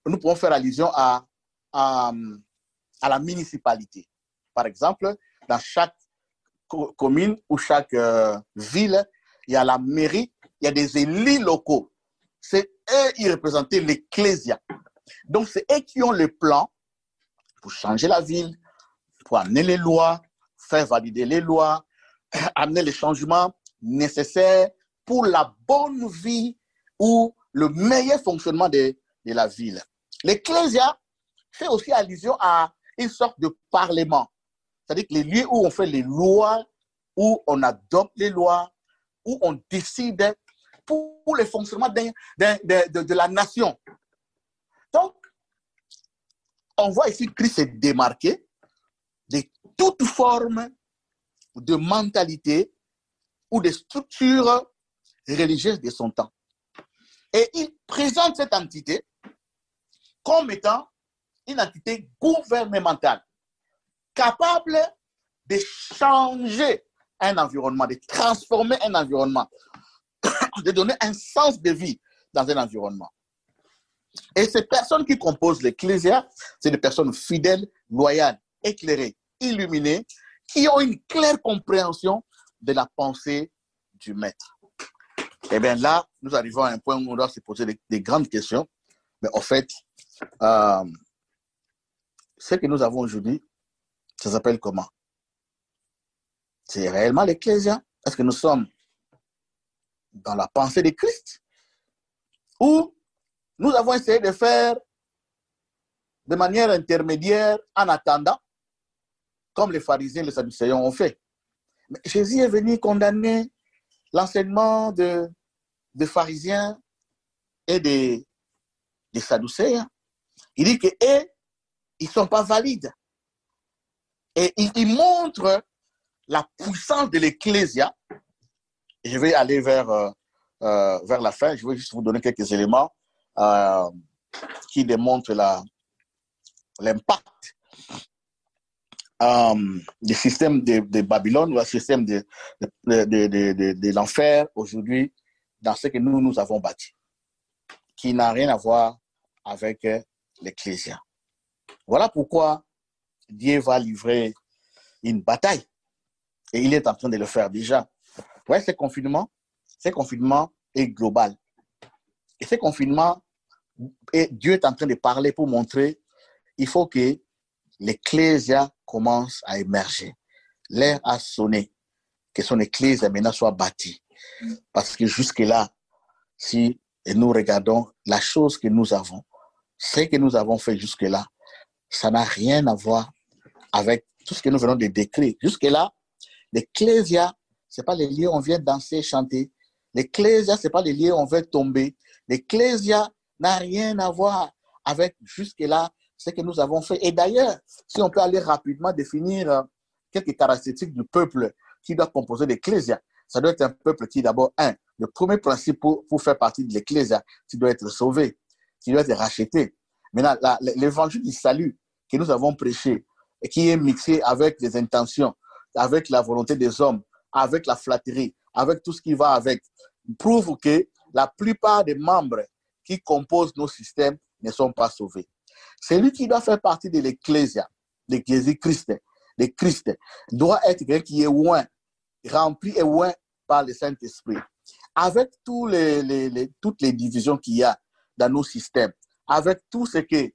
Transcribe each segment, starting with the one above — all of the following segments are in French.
nous pouvons faire allusion à la municipalité. Par exemple, dans chaque commune ou chaque ville, il y a la mairie, il y a des élus locaux. C'est eux qui représentent l'ecclésia. Donc, c'est eux qui ont le plan pour changer la ville, pour amener les lois, faire valider les lois, amener les changements nécessaires pour la bonne vie ou le meilleur fonctionnement de la ville. L'ecclésia fait aussi allusion à une sorte de parlement. C'est-à-dire que les lieux où on fait les lois, où on adopte les lois, où on décide pour le fonctionnement de la nation. Donc, on voit ici Christ se démarquer de toute forme de mentalité ou de structure religieuse de son temps. Et il présente cette entité comme étant une entité gouvernementale, capable de changer un environnement, de transformer un environnement, de donner un sens de vie dans un environnement. Et ces personnes qui composent l'Ecclésia, c'est des personnes fidèles, loyales, éclairées, illuminées, qui ont une claire compréhension de la pensée du Maître. Et bien là, nous arrivons à un point où on doit se poser des grandes questions. Mais en fait, ce que nous avons aujourd'hui, ça s'appelle comment? C'est réellement l'Ecclésia? Est-ce que nous sommes dans la pensée de Christ? Ou nous avons essayé de faire de manière intermédiaire en attendant, comme les pharisiens et les sadducéens ont fait. Mais Jésus est venu condamner l'enseignement des pharisiens et des sadducéens. Il dit qu'eux, ils ne sont pas valides. Et il montre la puissance de l'Ecclésia. Et je vais aller vers la fin. Je vais juste vous donner quelques éléments qui démontrent l'impact du système de Babylone ou le système de l'enfer aujourd'hui dans ce que nous avons bâti, qui n'a rien à voir avec l'Ecclésia. Voilà pourquoi Dieu va livrer une bataille. Et il est en train de le faire déjà. Vous voyez, ce confinement est global. Et ce confinement, Dieu est en train de parler pour montrer il faut que l'Ecclésia commence à émerger. L'heure a sonné, que son Ecclésia maintenant soit bâtie. Parce que jusque-là, si nous regardons la chose que nous avons, ce que nous avons fait jusque-là, ça n'a rien à voir avec tout ce que nous venons de décrire. Jusque-là, l'Ecclésia, ce n'est pas les lieux où on vient danser, chanter. L'Ecclésia, ce n'est pas les lieux où on veut tomber. L'Ecclésia n'a rien à voir avec jusque-là ce que nous avons fait. Et d'ailleurs, si on peut aller rapidement définir quelques caractéristiques du peuple qui doit composer l'Ecclésia, ça doit être un peuple qui, d'abord, le premier principe pour faire partie de l'Ecclésia, tu dois être sauvé, tu dois être racheté. Maintenant, l'évangile du salut que nous avons prêché et qui est mixé avec les intentions, avec la volonté des hommes, avec la flatterie, avec tout ce qui va avec, prouve que la plupart des membres qui composent nos systèmes ne sont pas sauvés. Celui qui doit faire partie de l'Ecclésia, de Jésus-Christ, de Christ, doit être quelqu'un qui est loin, rempli et loin par le Saint-Esprit. Avec toutes les divisions qu'il y a dans nos systèmes, avec tout ce que...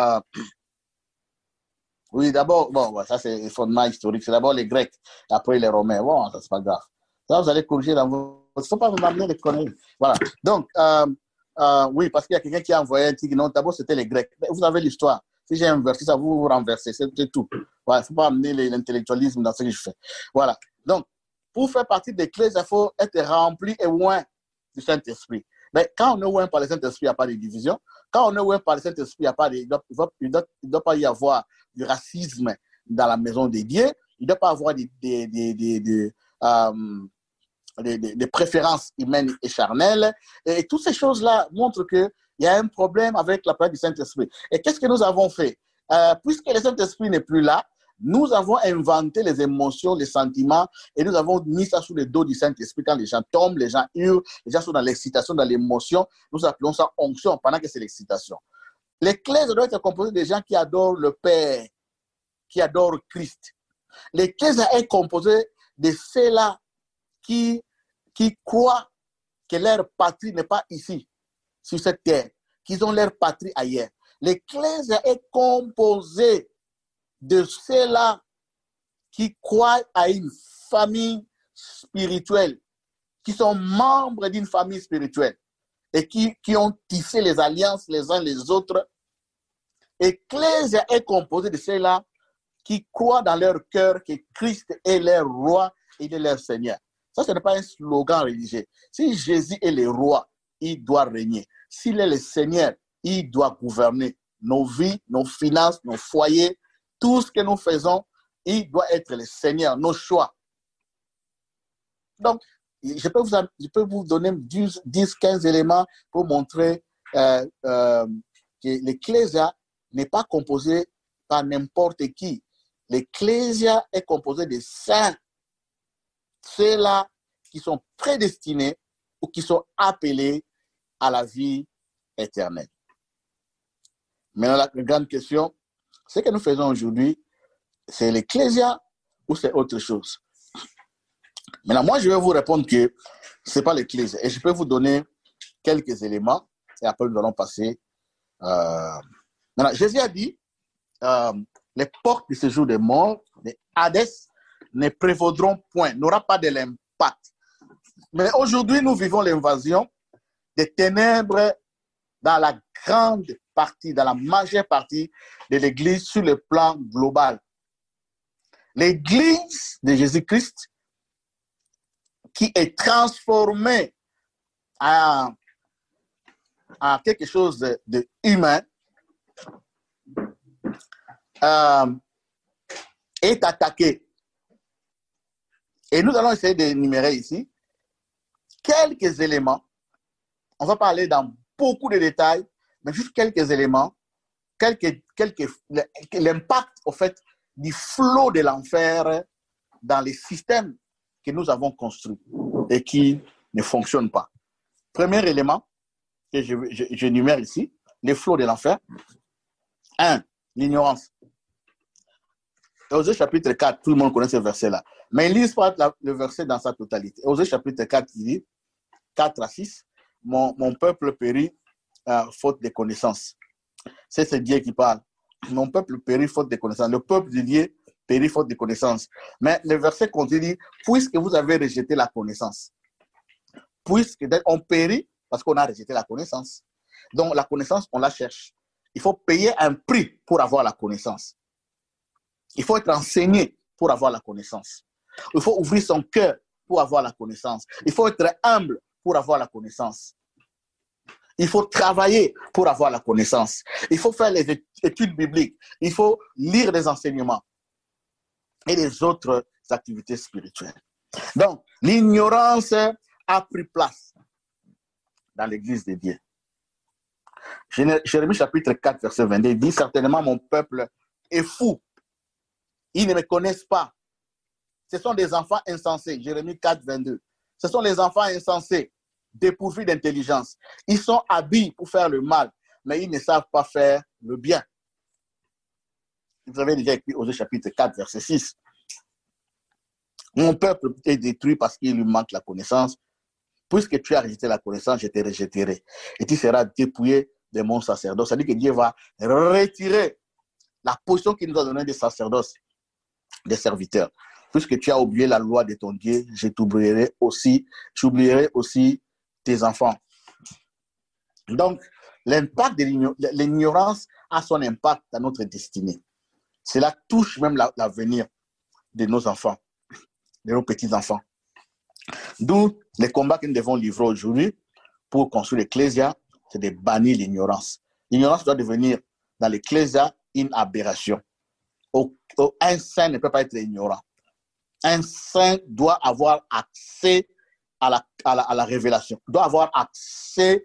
oui, d'abord, bon, ça c'est le fondement historique, c'est d'abord les Grecs, après les Romains. Bon, ça c'est pas grave. Ça, vous allez corriger dans vos... Il ne faut pas vous amener les conneries. Voilà. Donc, oui, parce qu'il y a quelqu'un qui a envoyé un truc. Non, d'abord, c'était les Grecs. Vous avez l'histoire. Si j'ai inversé ça, vous renversez. C'est tout. Voilà, il ne faut pas amener l'intellectualisme dans ce que je fais. Voilà. Donc, pour faire partie des clés, il faut être rempli et loin du Saint-Esprit. Mais quand on est loin par le Saint-Esprit, il n'y a pas de division. Quand on est loin par le Saint-Esprit, il ne doit pas y avoir du racisme dans la maison de Dieu. Il ne doit pas avoir des préférences humaines et charnelles. Et toutes ces choses-là montrent qu'il y a un problème avec la place du Saint-Esprit. Et qu'est-ce que nous avons fait? Puisque le Saint-Esprit n'est plus là, nous avons inventé les émotions, les sentiments, et nous avons mis ça sous le dos du Saint-Esprit. Quand les gens tombent, les gens hurlent, les gens sont dans l'excitation, dans l'émotion, nous appelons ça onction, pendant que c'est l'excitation. L'Église doit être composée de gens qui adorent le Père, qui adorent Christ. L'Église est composée de ceux-là qui croient que leur patrie n'est pas ici, sur cette terre, qu'ils ont leur patrie ailleurs. L'Église est composée de ceux-là qui croient à une famille spirituelle, qui sont membres d'une famille spirituelle et qui ont tissé les alliances les uns les autres. L'Église est composée de ceux-là qui croient dans leur cœur que Christ est leur roi et il est leur Seigneur. Ça, ce n'est pas un slogan religieux. Si Jésus est le roi, il doit régner. S'il est le Seigneur, il doit gouverner nos vies, nos finances, nos foyers, tout ce que nous faisons, il doit être le Seigneur, nos choix. Donc, je peux vous donner 10, 15 éléments pour montrer que l'Ecclésia n'est pas composée par n'importe qui. L'Ecclésia est composée de saints, ceux-là qui sont prédestinés ou qui sont appelés à la vie éternelle. Maintenant, la grande question, ce que nous faisons aujourd'hui, c'est l'Ecclésia ou c'est autre chose? Maintenant, moi, je vais vous répondre que ce n'est pas l'Ecclésia. Et je peux vous donner quelques éléments et après, nous allons passer. Maintenant, Jésus a dit, les portes de ce jour des morts, les Hadès, ne prévaudront point, n'aura pas de l'impact. Mais aujourd'hui, nous vivons l'invasion des ténèbres dans la grande partie, dans la majeure partie de l'Église sur le plan global. L'Église de Jésus-Christ qui est transformée en quelque chose de humain est attaquée. Et nous allons essayer d'énumérer ici quelques éléments. On va parler dans beaucoup de détails, mais juste quelques éléments, l'impact au fait du flot de l'enfer dans les systèmes que nous avons construits et qui ne fonctionnent pas. Premier élément que j'énumère ici, les flots de l'enfer. 1. L'ignorance. Osée chapitre 4, tout le monde connaît ce verset-là. Mais lise pas le verset dans sa totalité. Osée chapitre 4, il dit, 4 à 6, mon peuple périt faute de connaissance. C'est Dieu qui parle. Mon peuple périt faute de connaissance. Le peuple de Dieu périt faute de connaissance. Mais le verset continue, puisque vous avez rejeté la connaissance. On périt parce qu'on a rejeté la connaissance. Donc la connaissance, on la cherche. Il faut payer un prix pour avoir la connaissance. Il faut être enseigné pour avoir la connaissance. Il faut ouvrir son cœur pour avoir la connaissance. Il faut être humble pour avoir la connaissance. Il faut travailler pour avoir la connaissance. Il faut faire les études bibliques. Il faut lire les enseignements et les autres activités spirituelles. Donc, l'ignorance a pris place dans l'Église de Dieu. Jérémie chapitre 4, verset 22, dit « Certainement mon peuple est fou. Ils ne me connaissent pas. Ce sont des enfants insensés. » Jérémie 4, 22. Ce sont les enfants insensés, dépourvus d'intelligence. Ils sont habiles pour faire le mal, mais ils ne savent pas faire le bien. Vous avez déjà écrit Osée chapitre 4, verset 6. Mon peuple est détruit parce qu'il lui manque la connaissance. Puisque tu as rejeté la connaissance, je te rejetterai. Et tu seras dépouillé de mon sacerdoce. C'est-à-dire que Dieu va retirer la position qu'il nous a donnée de sacerdoce, des serviteurs. Puisque tu as oublié la loi de ton Dieu, j'oublierai aussi tes enfants. Donc, l'impact de l'ignorance a son impact dans notre destinée. Cela touche même l'avenir de nos enfants, de nos petits-enfants. D'où les combats que nous devons livrer aujourd'hui pour construire l'Ecclésia, c'est de bannir l'ignorance. L'ignorance doit devenir dans l'Ecclésia une aberration. Un saint ne peut pas être ignorant. Un saint doit avoir accès à la révélation, doit avoir accès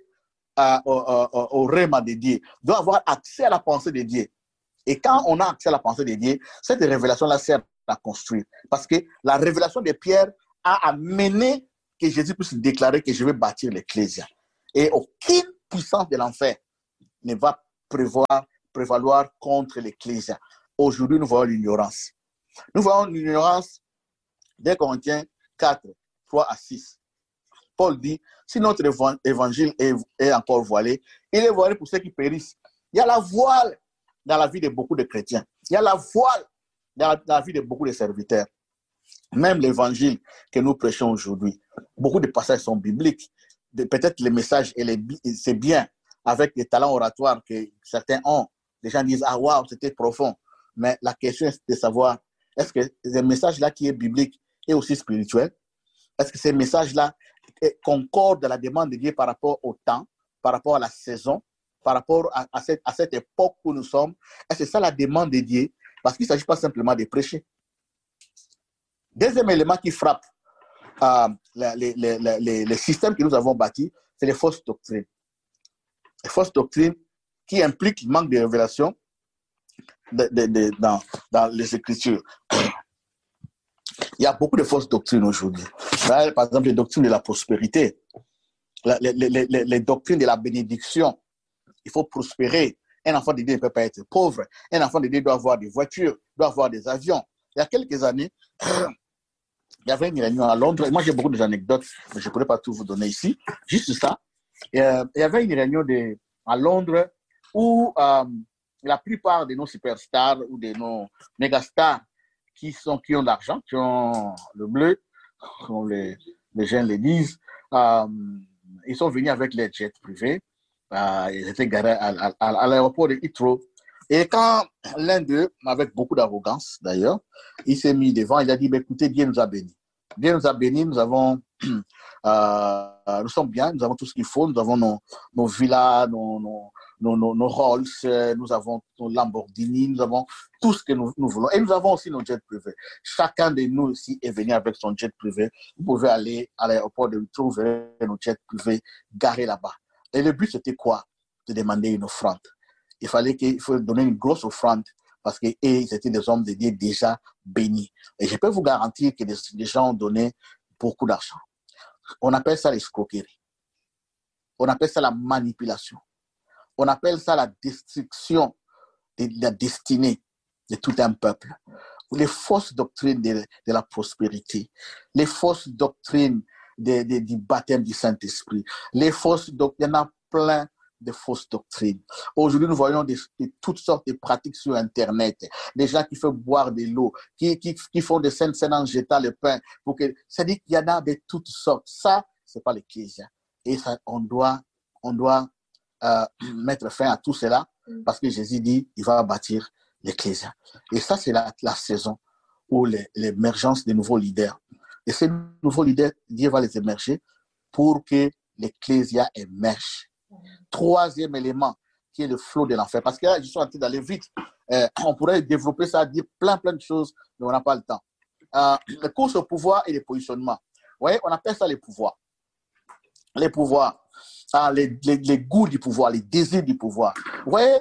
au rhéma de Dieu, doit avoir accès à la pensée de Dieu. Et quand on a accès à la pensée de Dieu, cette révélation-là sert à construire. Parce que la révélation de Pierre a amené que Jésus puisse déclarer que je vais bâtir l'Ecclésia. Et aucune puissance de l'enfer ne va prévaloir contre l'Ecclésia. Aujourd'hui, nous voyons l'ignorance. Nous voyons l'ignorance dès Corinthiens 4, 3 à 6. Paul dit, si notre évangile est encore voilé, il est voilé pour ceux qui périssent. Il y a la voile dans la vie de beaucoup de chrétiens. Il y a la voile dans la vie de beaucoup de serviteurs. Même l'évangile que nous prêchons aujourd'hui, beaucoup de passages sont bibliques. Peut-être les messages, c'est bien, avec les talents oratoires que certains ont. Les gens disent, ah waouh, c'était profond. Mais la question est de savoir, est-ce que ce message-là qui est biblique est aussi spirituel? Est-ce que ces messages-là concordent à la demande de Dieu par rapport au temps, par rapport à la saison, par rapport à cette époque où nous sommes? Est-ce que c'est ça la demande de Dieu? Parce qu'il ne s'agit pas simplement de prêcher. Deuxième élément qui frappe les systèmes que nous avons bâtis, c'est les fausses doctrines. Les fausses doctrines qui impliquent le manque de révélation dans les Écritures. Il y a beaucoup de fausses doctrines aujourd'hui. Par exemple, les doctrines de la prospérité, les doctrines de la bénédiction. Il faut prospérer. Un enfant de Dieu ne peut pas être pauvre. Un enfant de Dieu doit avoir des voitures, doit avoir des avions. Il y a quelques années, il y avait une réunion à Londres. Moi, j'ai beaucoup d'anecdotes, mais je ne pourrais pas tout vous donner ici. Juste ça. Il y avait une réunion à Londres où la plupart de nos superstars ou de nos mégastars qui ont de l'argent, qui ont le bleu, comme les gens le disent, ils sont venus avec les jets privés. Ils étaient garés à l'aéroport de Heathrow. Et quand l'un d'eux, avec beaucoup d'arrogance d'ailleurs, il s'est mis devant, il a dit, écoutez, Dieu nous a bénis. Dieu nous a bénis, nous sommes bien, nous avons tout ce qu'il faut, nous avons nos villas, nos Rolls, nous avons nos Lamborghini, nous avons tout ce que nous voulons. Et nous avons aussi nos jets privés. Chacun de nous ici est venu avec son jet privé. Vous pouvez aller à l'aéroport de Heathrow, vous verrez nos jets privés garés là-bas. Et le but, c'était quoi? De demander une offrande. Il fallait donner une grosse offrande parce qu'ils étaient des hommes de Dieu déjà bénis. Et je peux vous garantir que des gens ont donné beaucoup d'argent. On appelle ça l'escroquerie. On appelle ça la manipulation. On appelle ça la destruction de la destinée de tout un peuple. Les fausses doctrines de la prospérité, les fausses doctrines du baptême du Saint-Esprit, les fausses doctrines, il y en a plein de fausses doctrines. Aujourd'hui, nous voyons toutes sortes de pratiques sur Internet. Des gens qui font boire de l'eau, qui font des scènes en jetant le pain. C'est-à-dire qu'il y en a de toutes sortes. Ça, ce n'est pas l'Ecclésia. Et ça, on doit mettre fin à tout cela parce que Jésus dit il va bâtir l'Ecclésia. Et ça, c'est la saison où l'émergence des nouveaux leaders. Et ces nouveaux leaders, Dieu va les émerger pour que l'Ecclésia émerge. Troisième élément, qui est le flot de l'enfer. Parce que là, je suis en train d'aller vite. On pourrait développer ça, dire plein de choses, mais on n'a pas le temps. Les courses au pouvoir et les positionnements. Vous voyez, on appelle ça les pouvoirs. Les pouvoirs, les goûts du pouvoir, les désirs du pouvoir. Vous voyez,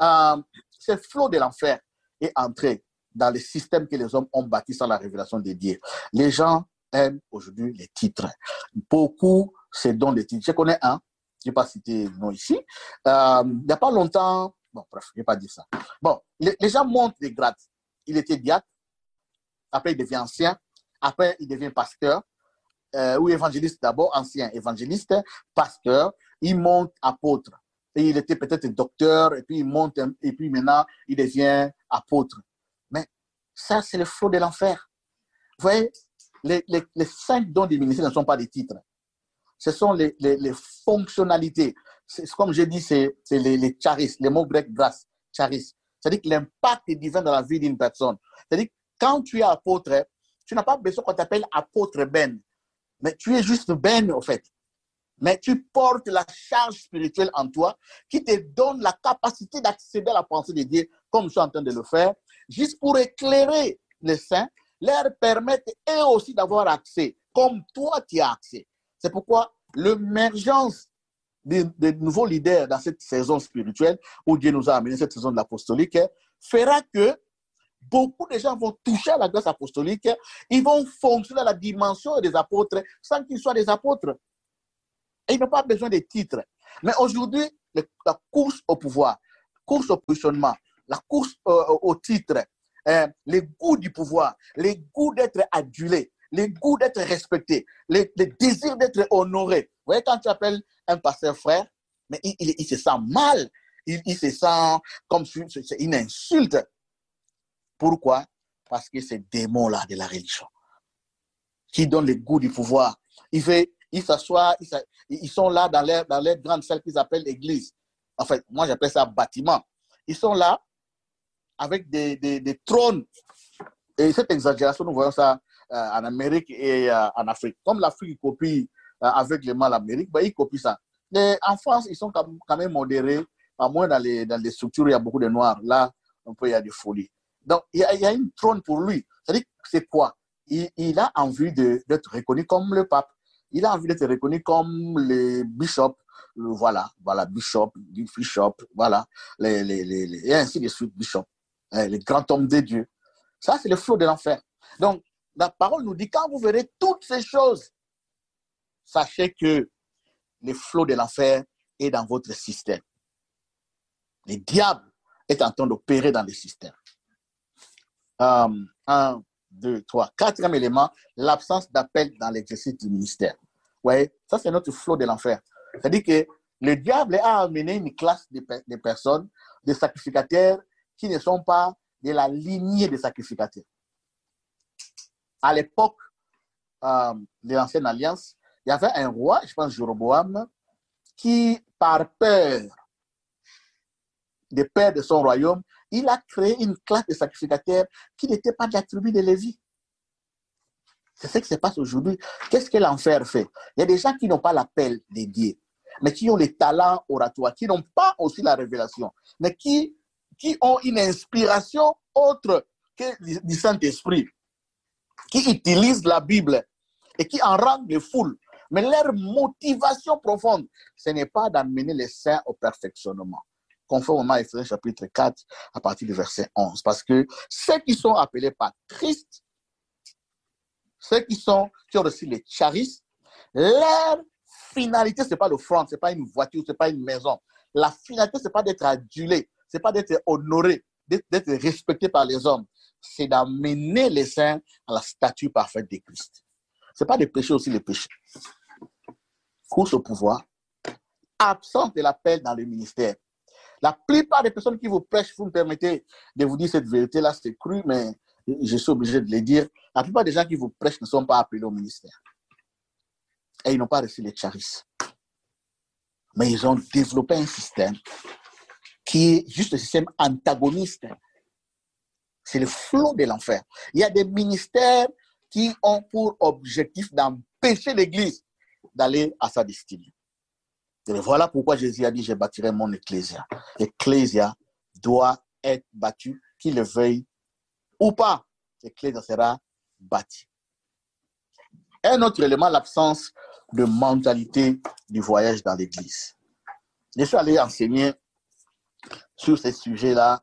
ce flot de l'enfer est entré dans les systèmes que les hommes ont bâtis sans la révélation de Dieu. Les gens aiment aujourd'hui les titres. Beaucoup se donnent des titres. Je connais un. Je n'ai pas cité le nom ici. Il n'y a pas longtemps, bon, bref, je ne vais pas dire ça. Bon, les gens montent des grades. Il était diacre, après il devient ancien, après il devient pasteur, ou évangéliste d'abord, ancien évangéliste, pasteur, il monte apôtre. Et il était peut-être docteur, et puis il monte, et puis maintenant il devient apôtre. Mais ça, c'est le flot de l'enfer. Vous voyez, les 5 dons du ministère ne sont pas des titres. Ce sont les fonctionnalités. Comme j'ai dit, c'est les charis, les mots grecs grâce, charis. C'est-à-dire que l'impact divin dans la vie d'une personne. C'est-à-dire que quand tu es apôtre, tu n'as pas besoin qu'on t'appelle apôtre Ben. Mais tu es juste Ben, en fait. Mais tu portes la charge spirituelle en toi qui te donne la capacité d'accéder à la pensée de Dieu, comme je suis en train de le faire, juste pour éclairer les saints, leur permettre eux aussi d'avoir accès, comme toi tu as accès. C'est pourquoi l'émergence des nouveaux leaders dans cette saison spirituelle, où Dieu nous a amené cette saison de l'apostolique, fera que beaucoup de gens vont toucher à la grâce apostolique, ils vont fonctionner à la dimension des apôtres sans qu'ils soient des apôtres. Et ils n'ont pas besoin de titres. Mais aujourd'hui, la course au pouvoir, course au positionnement, la course au titre, les goûts du pouvoir, les goûts d'être adulé, les goûts d'être respecté, les désirs d'être honoré. Vous voyez, quand tu appelles un pasteur frère, mais il se sent mal, il se sent comme si c'est une insulte. Pourquoi? Parce que ces démons-là de la religion, qui donnent le goût du pouvoir, ils s'assoient, ils sont là dans leur grande salle qu'ils appellent l'église. En fait, moi j'appelle ça bâtiment. Ils sont là avec des trônes. Et cette exagération, nous voyons ça en Amérique et en Afrique. Comme l'Afrique copie aveuglément l'Amérique, ben, ils copient ça. Mais en France, ils sont quand même modérés, à moins dans les structures où il y a beaucoup de noirs. Là, on peut y avoir des folies. Donc, il y a une trône pour lui. C'est-à-dire, c'est quoi? Il a envie d'être reconnu comme le pape. Il a envie d'être reconnu comme les bishops. Voilà, bishop, voilà, et ainsi de suite, bishop, les grands hommes de Dieu. Ça, c'est le flot de l'enfer. Donc, la parole nous dit, quand vous verrez toutes ces choses, sachez que le flot de l'enfer est dans votre système. Le diable est en train d'opérer dans le système. 1, 2, 3. Quatrième élément, l'absence d'appel dans l'exercice du ministère. Ouais, ça, c'est notre flot de l'enfer. C'est-à-dire que le diable a amené une classe de personnes, de sacrificateurs qui ne sont pas de la lignée des sacrificateurs. À l'époque de l'Ancienne Alliance, il y avait un roi, je pense Jéroboam, qui, par peur des pères de son royaume, il a créé une classe de sacrificateurs qui n'était pas de la tribu de Lévi. C'est ce qui se passe aujourd'hui. Qu'est-ce que l'enfer fait? Il y a des gens qui n'ont pas l'appel des dieux, mais qui ont les talents oratoires, qui n'ont pas aussi la révélation, mais qui ont une inspiration autre que du Saint-Esprit, qui utilisent la Bible et qui en rendent les foules. Mais leur motivation profonde, ce n'est pas d'amener les saints au perfectionnement. Conformément à Ephésiens chapitre 4, à partir du verset 11. Parce que ceux qui sont appelés par Christ, ceux qui ont reçu les charistes, leur finalité, ce n'est pas le front, ce n'est pas une voiture, ce n'est pas une maison. La finalité, ce n'est pas d'être adulé, ce n'est pas d'être honoré, d'être respecté par les hommes. C'est d'amener les saints à la statue parfaite de Christ. Ce n'est pas de pécher aussi le péché. Course au pouvoir, absence de l'appel dans le ministère. La plupart des personnes qui vous prêchent, vous me permettez de vous dire cette vérité-là, c'est cru, mais je suis obligé de le dire. La plupart des gens qui vous prêchent ne sont pas appelés au ministère. Et ils n'ont pas reçu les charistes. Mais ils ont développé un système qui est juste un système antagoniste. C'est le flot de l'enfer. Il y a des ministères qui ont pour objectif d'empêcher l'Église d'aller à sa destinée. Et voilà pourquoi Jésus a dit, je bâtirai mon ecclésia. L'ecclésia doit être bâtue, qu'il le veuille ou pas. L'ecclésia sera bâtie. Un autre élément, l'absence de mentalité du voyage dans l'église. Je suis allé enseigner sur ces sujets-là,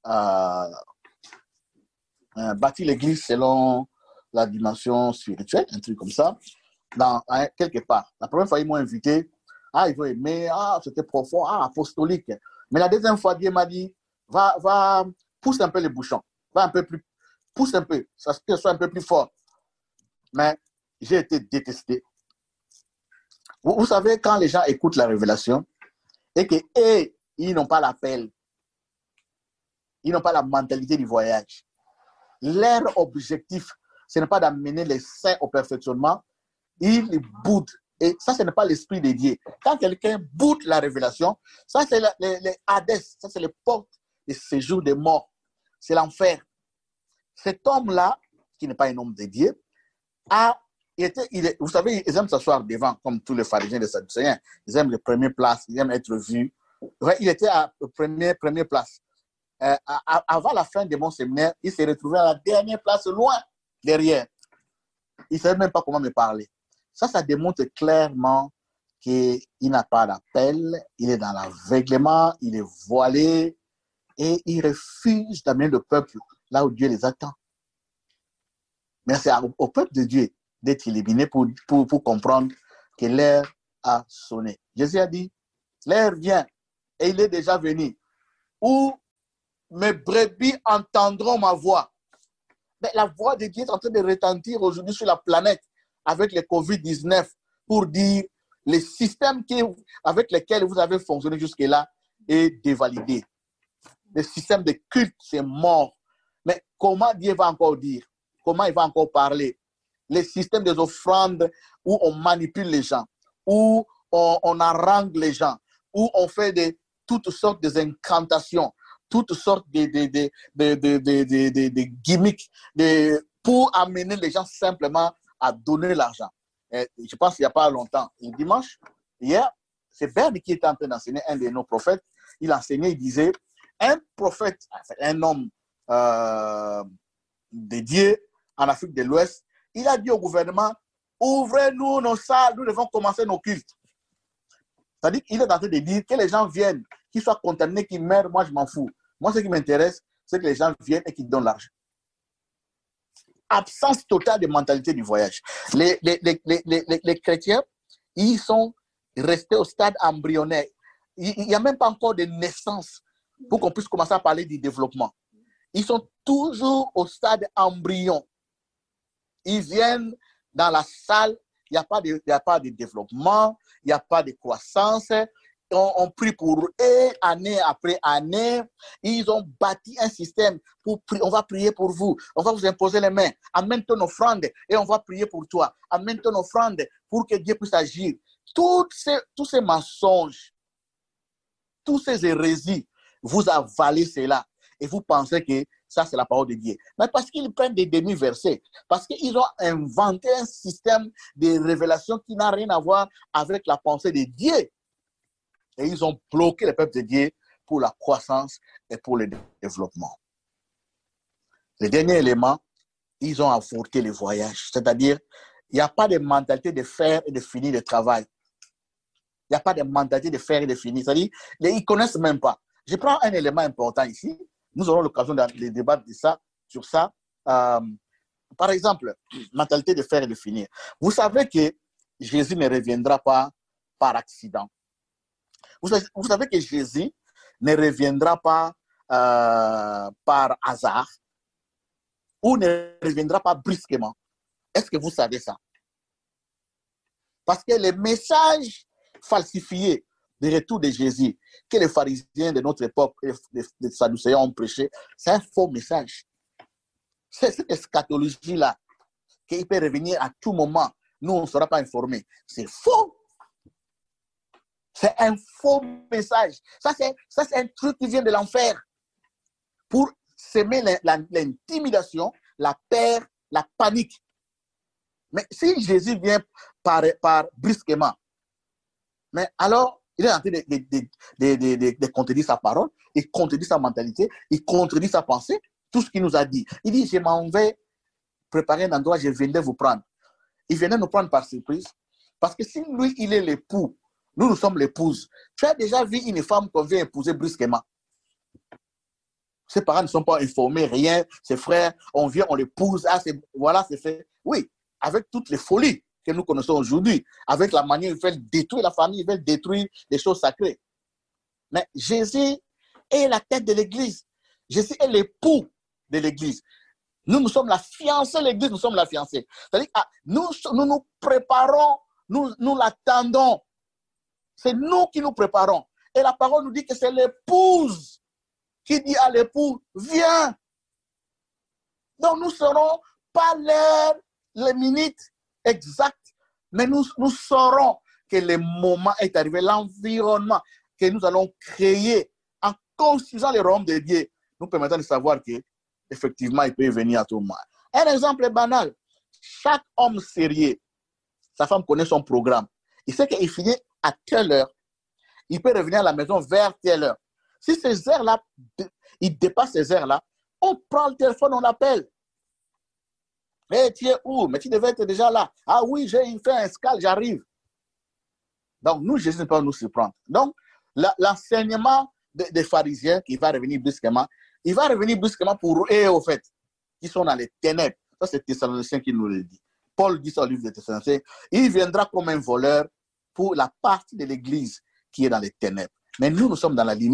bâtir l'église selon la dimension spirituelle, un truc comme ça, quelque part. La première fois, ils m'ont invité. Ils ont aimé, c'était profond, apostolique. Mais la deuxième fois, Dieu m'a dit, va, pousse un peu les bouchons, va un peu plus, pousse un peu, ça soit un peu plus fort. Mais j'ai été détesté. Vous savez, quand les gens écoutent la révélation et qu'ils n'ont pas l'appel, ils n'ont pas la mentalité du voyage, leur objectif, ce n'est pas d'amener les saints au perfectionnement, ils boudent. Et ça, ce n'est pas l'esprit de Dieu. Quand quelqu'un boude la révélation, ça, c'est les Hadès, ça, c'est les portes de séjour des morts. C'est l'enfer. Cet homme-là, qui n'est pas un homme de Dieu, vous savez, ils aiment s'asseoir devant, comme tous les pharisiens et les sadducéens. Ils aiment les premières places, ils aiment être vus. Ouais, il était à la première place. Avant la fin de mon séminaire, il s'est retrouvé à la dernière place, loin derrière. Il ne savait même pas comment me parler. Ça démontre clairement qu'il n'a pas d'appel, il est dans l'aveuglement, il est voilé et il refuse d'amener le peuple là où Dieu les attend. Mais c'est au peuple de Dieu d'être éliminé pour comprendre que l'heure a sonné. Jésus a dit, l'heure vient et il est déjà venu. où mes brebis entendront ma voix. Mais la voix de Dieu est en train de retentir aujourd'hui sur la planète avec le Covid-19 pour dire les systèmes avec lesquels vous avez fonctionné jusque-là est dévalidé. Le système de culte, c'est mort. Mais comment Dieu va encore dire? Comment il va encore parler? Les systèmes des offrandes où on manipule les gens, où on harangue les gens, où on fait toutes sortes d'incantations, toutes sortes de gimmicks pour amener les gens simplement à donner l'argent. Je pense qu'il n'y a pas longtemps, le dimanche, hier, c'est Berne qui était en train d'enseigner, un de nos prophètes. Il enseignait, il disait, un prophète, un homme dédié en Afrique de l'Ouest, il a dit au gouvernement, ouvrez-nous nos salles, nous devons commencer nos cultes. C'est-à-dire qu'il est en train de dire que les gens viennent, qu'ils soient contaminés, qu'ils meurent, moi je m'en fous. Moi, ce qui m'intéresse, c'est que les gens viennent et qu'ils donnent l'argent. Absence totale de mentalité du voyage. Les chrétiens, ils sont restés au stade embryonnaire. Il n'y a même pas encore de naissance pour qu'on puisse commencer à parler du développement. Ils sont toujours au stade embryon. Ils viennent dans la salle, il n'y a pas de développement, il n'y a pas de croissance. On prie pour eux, année après année. Ils ont bâti un système pour prier. On va prier pour vous. On va vous imposer les mains. Amène ton offrande et on va prier pour toi. Amène ton offrande pour que Dieu puisse agir. Tous ces mensonges, tous ces hérésies, vous avalez cela et vous pensez que ça, c'est la parole de Dieu. Mais parce qu'ils prennent des demi-versets, parce qu'ils ont inventé un système de révélation qui n'a rien à voir avec la pensée de Dieu. Et ils ont bloqué le peuple de Dieu pour la croissance et pour le développement. Le dernier élément, ils ont avorté le voyage. C'est-à-dire, il n'y a pas de mentalité de faire et de finir le travail. Il n'y a pas de mentalité de faire et de finir. C'est-à-dire, ils ne connaissent même pas. Je prends un élément important ici. Nous aurons l'occasion de débattre sur ça. Par exemple, mentalité de faire et de finir. Vous savez que Jésus ne reviendra pas par accident. Vous savez que Jésus ne reviendra pas par hasard ou ne reviendra pas brusquement. Est-ce que vous savez ça? Parce que les messages falsifiés du retour de Jésus que les pharisiens de notre époque, les Sadducéens ont prêché, c'est un faux message. C'est cette eschatologie-là qu'il peut revenir à tout moment. Nous, on ne sera pas informés. C'est faux. C'est un faux message. Ça, c'est un truc qui vient de l'enfer pour semer l'intimidation, la peur, la panique. Mais si Jésus vient par brusquement, mais alors, il est en train de contredire sa parole, il contredit sa mentalité, il contredit sa pensée, tout ce qu'il nous a dit. Il dit, je m'en vais préparer un endroit, je viendrai vous prendre. Il viendrait nous prendre par surprise, parce que si lui, il est l'époux, nous sommes l'épouse. Tu as déjà vu une femme qu'on vient épouser brusquement? Ses parents ne sont pas informés, rien. Ses frères, on vient, on l'épouse. Ah, voilà, c'est fait. Oui, avec toutes les folies que nous connaissons aujourd'hui, avec la manière ils veulent détruire la famille, ils veulent détruire les choses sacrées. Mais Jésus est la tête de l'Église. Jésus est l'époux de l'Église. Nous sommes la fiancée de l'Église, nous sommes la fiancée. C'est-à-dire que nous préparons, nous l'attendons. C'est nous qui nous préparons. Et la parole nous dit que c'est l'épouse qui dit à l'époux, viens. Donc nous ne saurons pas l'heure, les minutes exactes, mais nous saurons que le moment est arrivé, l'environnement que nous allons créer en construisant le royaume de Dieu, nous permettant de savoir que effectivement il peut venir à tout moment. Un exemple banal, chaque homme sérieux, sa femme connaît son programme. Il sait qu'il finit à telle heure, il peut revenir à la maison vers telle heure. Si ces heures-là, il dépasse ces heures-là, on prend le téléphone, on l'appelle. Mais tu es où? Mais tu devais être déjà là. Ah oui, j'ai fait un escale, j'arrive. Donc, nous, Jésus ne peut pas nous surprendre. Donc, l'enseignement des pharisiens qui va revenir brusquement, il va revenir brusquement pour eux, au fait, qui sont dans les ténèbres. Ça, c'est Thessaloniciens qui nous le dit. Paul dit ça au livre de Thessaloniciens. Il viendra comme un voleur pour la partie de l'Église qui est dans les ténèbres. Mais nous sommes dans la lumière.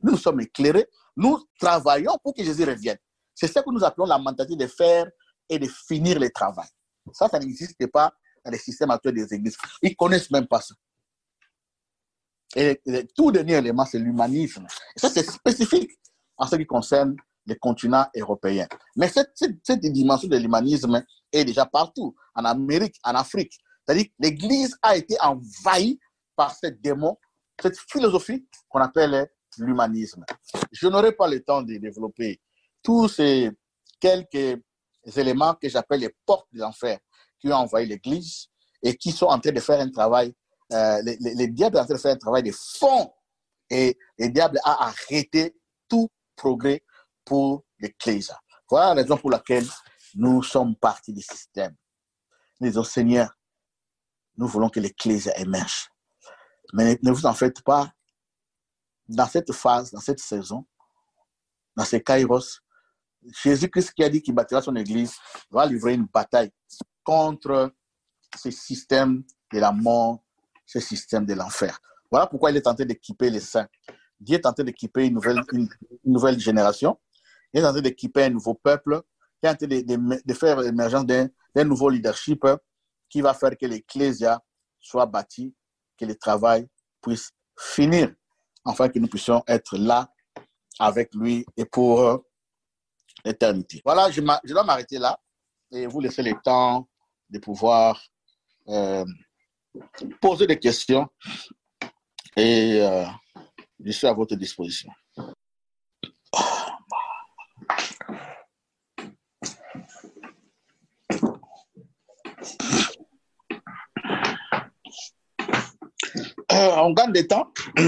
nous sommes éclairés, nous travaillons pour que Jésus revienne. C'est ça que nous appelons la mentalité de faire et de finir le travail. Ça n'existe pas dans les systèmes actuels des églises. Ils ne connaissent même pas ça. Et le tout dernier élément, c'est l'humanisme. Et ça, c'est spécifique en ce qui concerne les continents européens. Mais cette dimension de l'humanisme est déjà partout, en Amérique, en Afrique. C'est-à-dire que l'Église a été envahie par cette démon, cette philosophie qu'on appelle l'humanisme. Je n'aurai pas le temps de développer tous ces quelques éléments que j'appelle les portes de l'enfer qui ont envahi l'Église et qui sont en train de faire un travail, les diables sont en train de faire un travail de fond et le diable a arrêté tout progrès pour l'Église. Voilà la raison pour laquelle nous sommes partis du système. Nous disons, Seigneur, nous voulons que l'Église émerge. Mais ne vous en faites pas. Dans cette phase, dans cette saison, dans ces kairos, Jésus-Christ qui a dit qu'il bâtira son Église va livrer une bataille contre ce système de la mort, ce système de l'enfer. Voilà pourquoi il est tenté d'équiper les saints. Dieu est tenté d'équiper une nouvelle génération. Il est tenté d'équiper un nouveau peuple. Il est tenté de faire l'émergence d'un nouveau leadership qui va faire que l'Ecclésia soit bâtie, que le travail puisse finir, afin que nous puissions être là avec lui et pour l'éternité. Voilà, je dois m'arrêter là et vous laisser le temps de pouvoir poser des questions et je suis à votre disposition. On gagne des temps.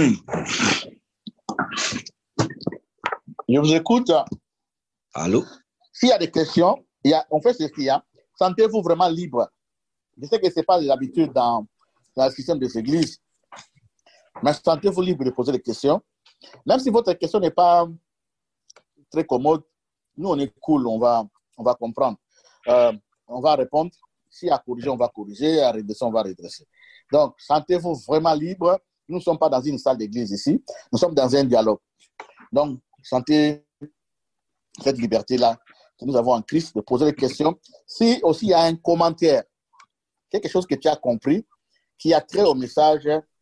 Je vous écoute. Allô? S'il y a des questions, on fait ceci. Sentez-vous vraiment libre. Je sais que ce n'est pas l'habitude dans le système des églises, mais sentez-vous libre de poser des questions. Même si votre question n'est pas très commode, nous, on est cool, on va comprendre. On va répondre. Si à corriger, on va corriger. À redresser, on va redresser. Donc, sentez-vous vraiment libre. Nous ne sommes pas dans une salle d'église ici. Nous sommes dans un dialogue. Donc, sentez cette liberté-là que nous avons en Christ de poser des questions. Si aussi il y a un commentaire, quelque chose que tu as compris, qui a trait au message,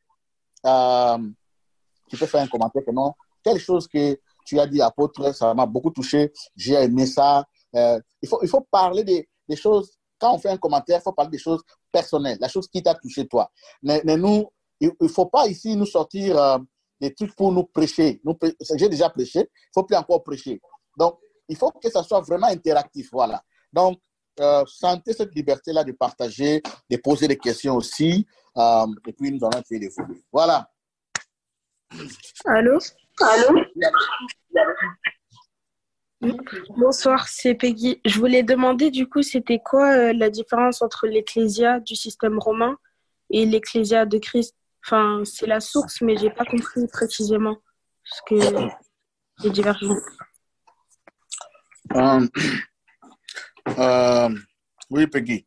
tu peux faire un commentaire que non, quelque chose que tu as dit, apôtre, ça m'a beaucoup touché, j'ai aimé ça. Il faut parler des choses, quand on fait un commentaire, il faut parler des choses personnelles, la chose qui t'a touché toi. Mais nous, il ne faut pas ici nous sortir des trucs pour nous prêcher. J'ai déjà prêché, il ne faut plus encore prêcher. Donc, il faut que ça soit vraiment interactif, voilà. Donc, sentez cette liberté-là de partager, de poser des questions aussi, et puis nous allons essayer d'évoluer. Voilà. Allô? Bonsoir, c'est Peggy. Je voulais demander du coup, c'était quoi la différence entre l'ecclésia du système romain et l'ecclésia de Christ? Enfin, c'est la source, mais j'ai pas compris précisément ce que les divergences. Oui, Peggy.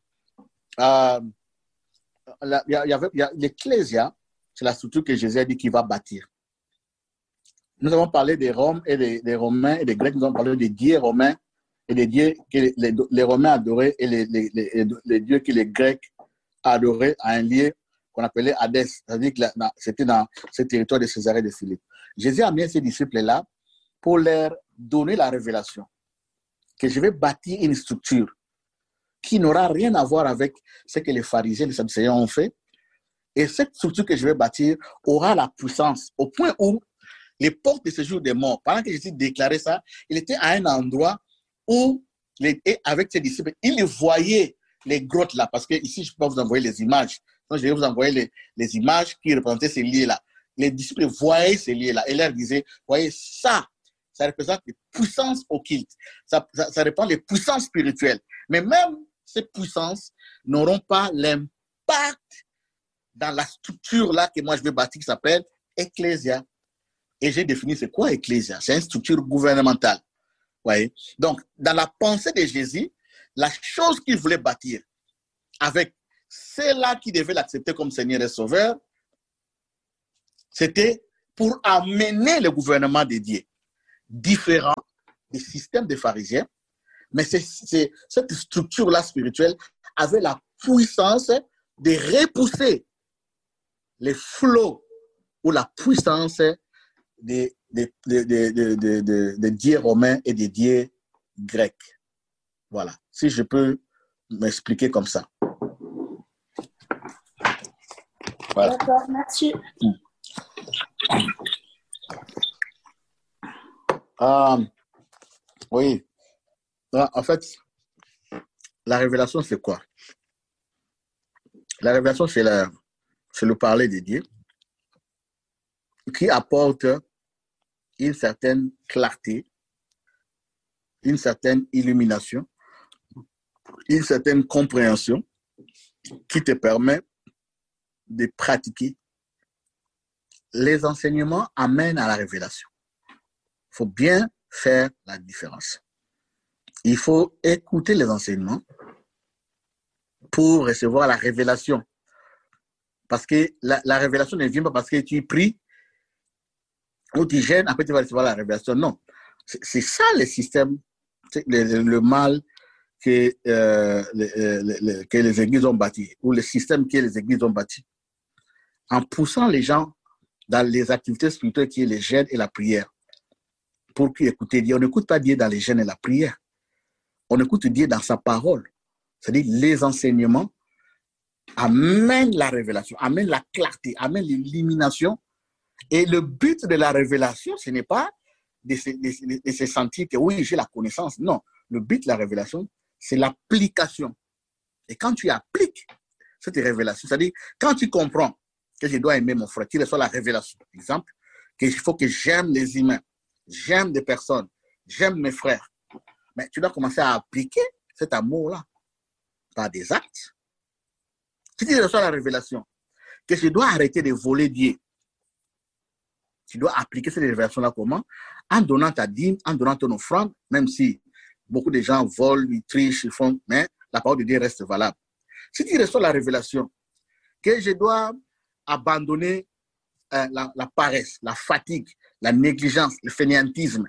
L'ecclésia, c'est la structure que Jésus a dit qu'il va bâtir. Nous avons parlé des Roms et des Romains et des Grecs. Nous avons parlé des dieux romains et des dieux que les Romains adoraient et les dieux que les Grecs adoraient à un lieu qu'on appelait Hadès. C'est-à-dire que c'était dans ce territoire de Césarée de Philippe. Jésus a mis ses disciples-là pour leur donner la révélation que je vais bâtir une structure qui n'aura rien à voir avec ce que les pharisiens et les sadducéens ont fait. Et cette structure que je vais bâtir aura la puissance au point où les portes de séjour des morts, pendant que Jésus déclarait ça, il était à un endroit où, avec ses disciples, il voyait les grottes là, parce que ici, je peux vous envoyer les images. Donc, je vais vous envoyer les images qui représentaient ces lieux-là. Les disciples voyaient ces lieux-là et leur disaient, voyez, ça représente les puissances occultes. Ça représente les puissances spirituelles. Mais même ces puissances n'auront pas l'impact dans la structure là que moi je vais bâtir qui s'appelle Ecclésia. Et j'ai défini c'est quoi Ecclésia. C'est une structure gouvernementale. Voyez? Donc, dans la pensée de Jésus, la chose qu'il voulait bâtir avec ceux-là qui devaient l'accepter comme Seigneur et Sauveur, c'était pour amener le gouvernement de Dieu, différent des systèmes des pharisiens. Mais cette structure-là spirituelle avait la puissance de repousser les flots ou la puissance des dieux romains et des dieux grecs. Voilà, si je peux m'expliquer comme ça. Voilà. D'accord, merci. Oui, en fait, la révélation, c'est quoi? La révélation, c'est le parler de Dieu qui apporte une certaine clarté, une certaine illumination, une certaine compréhension qui te permet de pratiquer. Les enseignements amènent à la révélation. Il faut bien faire la différence. Il faut écouter les enseignements pour recevoir la révélation. Parce que la révélation ne vient pas parce que tu pries ou tu gênes, après tu vas recevoir la révélation. Non. C'est ça le système, le mal que les églises ont bâti, ou le système que les églises ont bâti. En poussant les gens dans les activités spirituelles qui est les jeûnes et la prière, pour écouter Dieu. On n'écoute pas Dieu dans les jeûnes et la prière. On écoute Dieu dans sa parole. C'est-à-dire les enseignements amènent la révélation, amènent la clarté, amènent l'illumination. Et le but de la révélation, ce n'est pas de se sentir que oui, j'ai la connaissance. Non, le but de la révélation, c'est l'application. Et quand tu appliques cette révélation, c'est-à-dire quand tu comprends que je dois aimer mon frère, tu reçois la révélation. Par exemple, qu'il faut que j'aime les humains, j'aime des personnes, j'aime mes frères. Mais tu dois commencer à appliquer cet amour-là par des actes. Si tu reçois la révélation que je dois arrêter de voler Dieu, tu dois appliquer cette révélation-là comment? En donnant ta dîme, en donnant ton offrande, même si beaucoup de gens volent, ils trichent, ils font, mais la parole de Dieu reste valable. Si tu reçois la révélation que je dois abandonner la paresse, la fatigue, la négligence, le fainéantisme,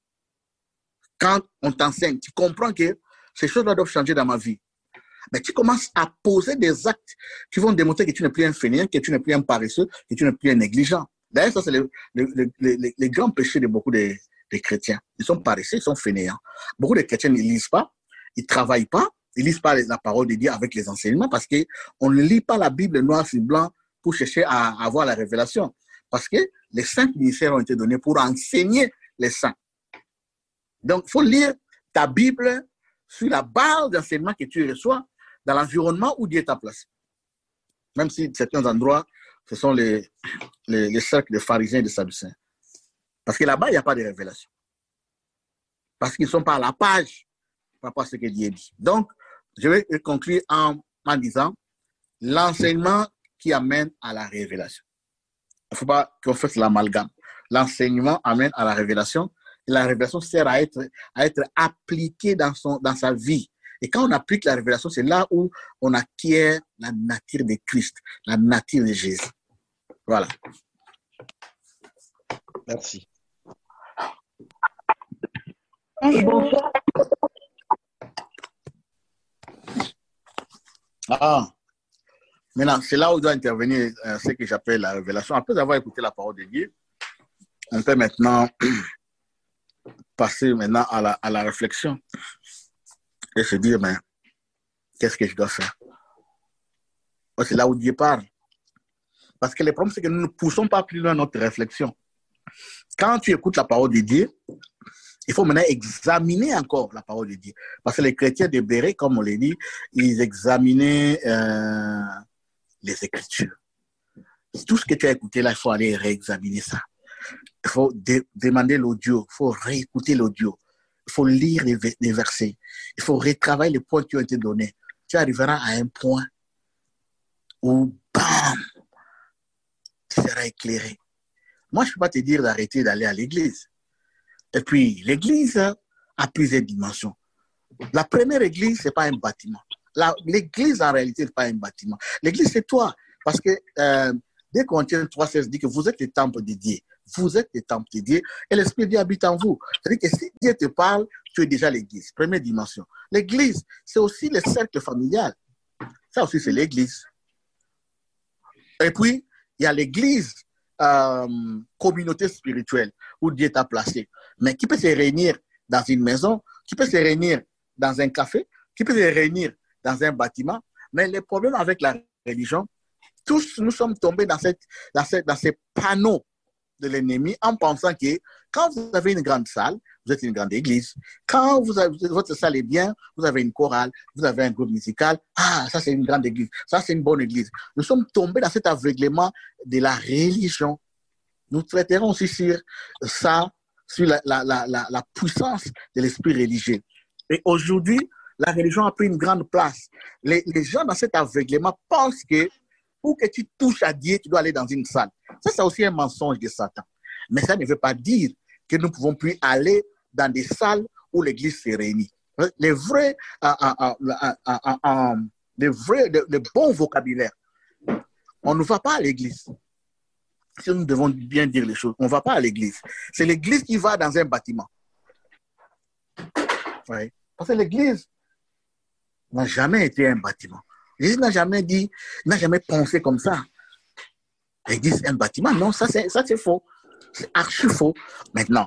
quand on t'enseigne, tu comprends que ces choses-là doivent changer dans ma vie. Mais tu commences à poser des actes qui vont démontrer que tu n'es plus un fainéant, que tu n'es plus un paresseux, que tu n'es plus un négligent. D'ailleurs, ça, c'est le grand péché de beaucoup de chrétiens. Ils sont paresseux, ils sont fainéants. Beaucoup de chrétiens ne lisent pas, ils ne travaillent pas, ils ne lisent pas la parole de Dieu avec les enseignements parce qu'on ne lit pas la Bible noir sur blanc pour chercher à avoir la révélation. Parce que les 5 ministères ont été donnés pour enseigner les saints. Donc, il faut lire ta Bible sur la base d'enseignements que tu reçois dans l'environnement où Dieu t'a placé. Même si certains endroits, ce sont les cercles de pharisiens et de sadducéens. Parce que là-bas, il n'y a pas de révélation. Parce qu'ils ne sont pas à la page par rapport à ce que Dieu dit. Donc, je vais conclure en disant l'enseignement qui amène à la révélation. Il ne faut pas qu'on fasse l'amalgame. L'enseignement amène à la révélation. Et la révélation sert à être appliquée dans sa vie. Et quand on applique la révélation, c'est là où on acquiert la nature de Christ, la nature de Jésus. Voilà. Merci. Bonjour. Maintenant, c'est là où doit intervenir ce que j'appelle la révélation. Après avoir écouté la parole de Dieu, on peut maintenant passer maintenant à la réflexion et se dire, mais qu'est-ce que je dois faire? C'est là où Dieu parle. Parce que le problème, c'est que nous ne poussons pas plus loin notre réflexion. Quand tu écoutes la parole de Dieu, il faut maintenant examiner encore la parole de Dieu. Parce que les chrétiens de Béret, comme on l'a dit, ils examinaient les Écritures. Tout ce que tu as écouté là, il faut aller réexaminer ça. Il faut demander l'audio, il faut réécouter l'audio. Il faut lire les versets. Il faut retravailler les points qui ont été donnés. Tu arriveras à un point où, bam, tu seras éclairé. Moi, je ne peux pas te dire d'arrêter d'aller à l'église. Et puis, l'église a plusieurs dimensions. La première église, ce n'est pas un bâtiment. L'église, en réalité, ce n'est pas un bâtiment. L'église, c'est toi. Parce que dès Corinthiens 3,16 dit que vous êtes le temple de Dieu. vous êtes les temples de Dieu et l'Esprit de Dieu habite en vous. C'est-à-dire que si Dieu te parle, tu es déjà l'église. Première dimension. L'église, c'est aussi le cercle familial. Ça aussi, c'est l'église. Et puis, il y a l'église, communauté spirituelle, où Dieu t'a placé. Mais qui peut se réunir dans une maison, qui peut se réunir dans un café, qui peut se réunir dans un bâtiment. Mais le problème avec la religion, tous nous sommes tombés dans ces panneaux de l'ennemi en pensant que quand vous avez une grande salle, vous êtes une grande église. Quand votre salle est bien, vous avez une chorale, vous avez un groupe musical. Ah, ça c'est une grande église, ça c'est une bonne église. Nous sommes tombés dans cet aveuglement de la religion. Nous traiterons aussi sur ça, sur la puissance de l'esprit religieux. Et aujourd'hui, la religion a pris une grande place. Les gens dans cet aveuglement pensent que pour que tu touches à Dieu, tu dois aller dans une salle. Ça, c'est aussi un mensonge de Satan. Mais ça ne veut pas dire que nous ne pouvons plus aller dans des salles où l'église se réunit. Le bon vocabulaire. On ne va pas à l'église. Si nous devons bien dire les choses, on ne va pas à l'église. C'est l'église qui va dans un bâtiment. Oui. Parce que l'église n'a jamais été un bâtiment. L'église n'a jamais dit, n'a jamais pensé comme ça. L'église, un bâtiment, non, ça c'est faux. C'est archi faux. Maintenant,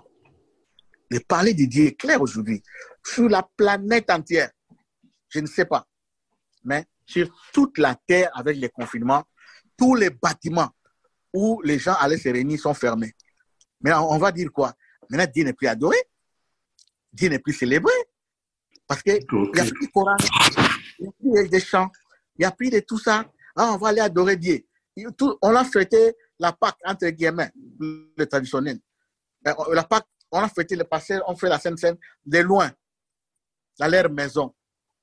le parler de Dieu est clair aujourd'hui. Sur la planète entière, je ne sais pas, mais sur toute la terre avec les confinements, tous les bâtiments où les gens allaient se réunir sont fermés. Mais on va dire quoi? Maintenant, Dieu n'est plus adoré. Dieu n'est plus célébré. Parce qu'il n'y a plus de chorale, il n'y a plus de chants, il n'y a plus de tout ça. Ah, on va aller adorer Dieu. On a fêté la Pâque, entre guillemets, le traditionnel. La Pâque, on a fêté le passé, on fait la Sainte Seine de loin, dans leur maison.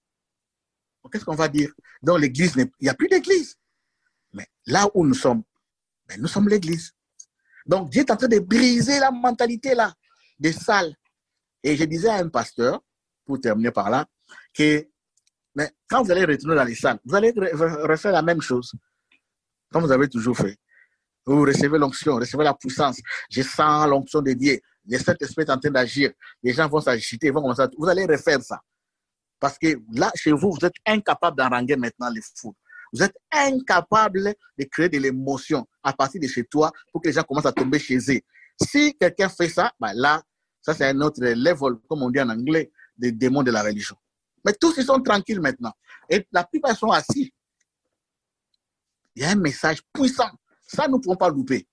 Qu'est-ce qu'on va dire? Dans l'église, il n'y a plus d'église. Mais là où nous sommes l'église. Donc Dieu est en train de briser la mentalité là, des salles. Et je disais à un pasteur, pour terminer par là, que mais quand vous allez retourner dans les salles, vous allez refaire la même chose, comme vous avez toujours fait. Vous recevez l'onction, recevez la puissance. Je sens l'onction de Dieu. Le Saint-Esprit est en train d'agir. Les gens vont s'agiter, vont commencer à... Vous allez refaire ça. Parce que là, chez vous, vous êtes incapable d'enranger maintenant les foules. Vous êtes incapable de créer de l'émotion à partir de chez toi pour que les gens commencent à tomber chez eux. Si quelqu'un fait ça, ben là, ça c'est un autre level, comme on dit en anglais, des démons de la religion. Mais tous ils sont tranquilles maintenant. Et la plupart sont assis. Il y a un message puissant. Ça, nous ne pouvons pas louper.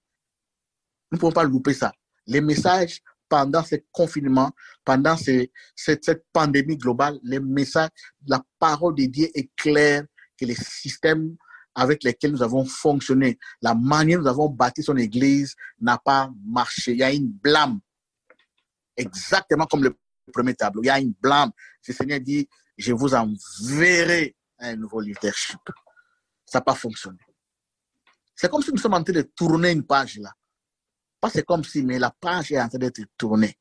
Nous ne pouvons pas louper ça. Les messages pendant ce confinement, pendant cette pandémie globale, les messages, la parole de Dieu est claire que les systèmes avec lesquels nous avons fonctionné, la manière dont nous avons bâti son église n'a pas marché. Il y a une blâme. Exactement comme le premier tableau. Il y a une blâme. Le Seigneur dit, je vous enverrai un nouveau leadership. Ça n'a pas fonctionné. C'est comme si nous sommes en train de tourner une page là. Pas c'est comme si, mais la page est en train d'être tournée.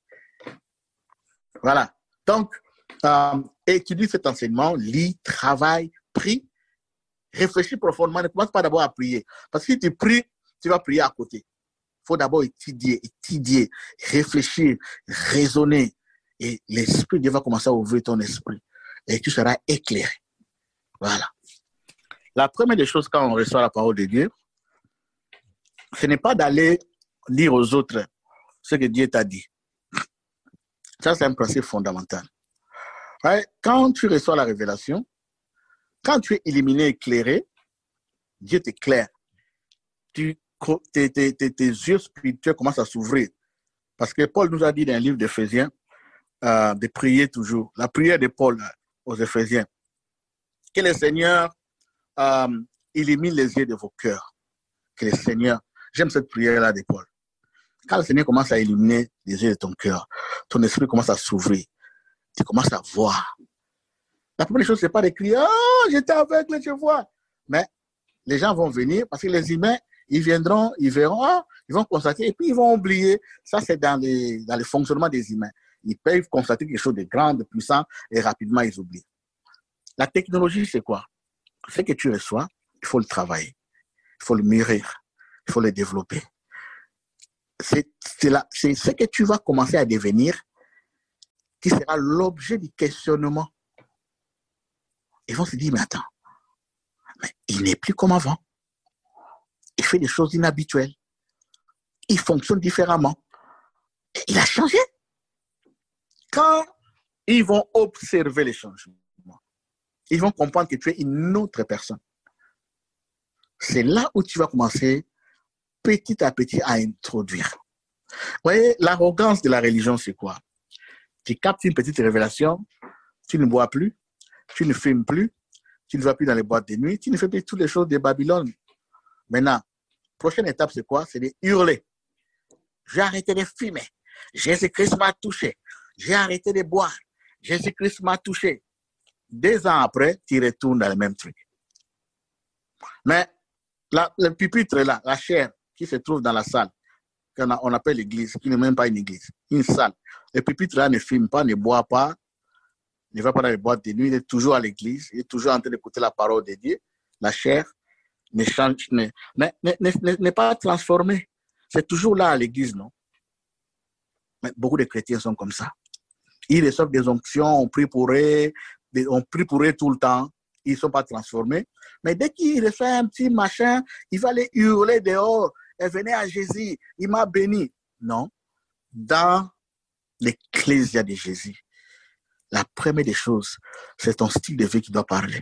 Voilà. Donc, étudie cet enseignement, lis, travaille, prie, réfléchis profondément. Ne commence pas d'abord à prier. Parce que si tu pries, tu vas prier à côté. Il faut d'abord étudier, réfléchir, raisonner. Et l'Esprit de Dieu va commencer à ouvrir ton esprit. Et tu seras éclairé. Voilà. La première des choses quand on reçoit la parole de Dieu, ce n'est pas d'aller dire aux autres ce que Dieu t'a dit. Ça, c'est un principe fondamental. Ouais, quand tu reçois la révélation, quand tu es illuminé, éclairé, Dieu t'éclaire. Tes yeux spirituels commencent à s'ouvrir. Parce que Paul nous a dit dans le livre d'Éphésiens de prier toujours. La prière de Paul aux Éphésiens. Que le Seigneur illumine les yeux de vos cœurs. Que le Seigneur, j'aime cette prière-là de Paul. Quand le Seigneur commence à illuminer les yeux de ton cœur, ton esprit commence à s'ouvrir. Tu commences à voir. La première chose, ce n'est pas de crier, oh, j'étais aveugle, je vois. Mais les gens vont venir parce que les humains, ils viendront, ils verront, oh, ils vont constater et puis ils vont oublier. Ça, c'est dans le fonctionnement des humains. Ils peuvent constater quelque chose de grand, de puissant et rapidement, ils oublient. La technologie, c'est quoi? Ce que tu reçois, il faut le travailler. Il faut le mûrir. Il faut le développer. c'est ce que tu vas commencer à devenir qui sera l'objet du questionnement. Ils vont se dire, mais attends, mais il n'est plus comme avant. Il fait des choses inhabituelles. Il fonctionne différemment. Et il a changé. Quand ils vont observer les changements, ils vont comprendre que tu es une autre personne. C'est là où tu vas commencer petit à petit à introduire. Vous voyez, l'arrogance de la religion, c'est quoi? Tu captes une petite révélation, tu ne bois plus, tu ne fumes plus, tu ne vas plus dans les boîtes de nuit, tu ne fais plus toutes les choses de Babylone. Maintenant, prochaine étape, c'est quoi? C'est de hurler. J'ai arrêté de fumer. Jésus-Christ m'a touché. J'ai arrêté de boire. Jésus-Christ m'a touché. 2 ans après, tu retournes dans le même truc. Mais le pupitre là, la chair qui se trouve dans la salle, qu'on appelle l'église, qui n'est même pas une église, une salle. Le pupitre là ne fume pas, ne boit pas, ne va pas dans les boîtes de nuit, il est toujours à l'église, il est toujours en train d'écouter la parole de Dieu. La chair ne change, n'est pas transformée. C'est toujours là à l'église, non? Mais beaucoup de chrétiens sont comme ça. Ils reçoivent des onctions, on prie pour eux tout le temps. Ils ne sont pas transformés. Mais dès qu'ils reçoivent un petit machin, il va les hurler dehors. Et venez à Jésus, il m'a béni. Non. Dans l'ecclésia de Jésus, la première des choses, c'est ton style de vie qui doit parler.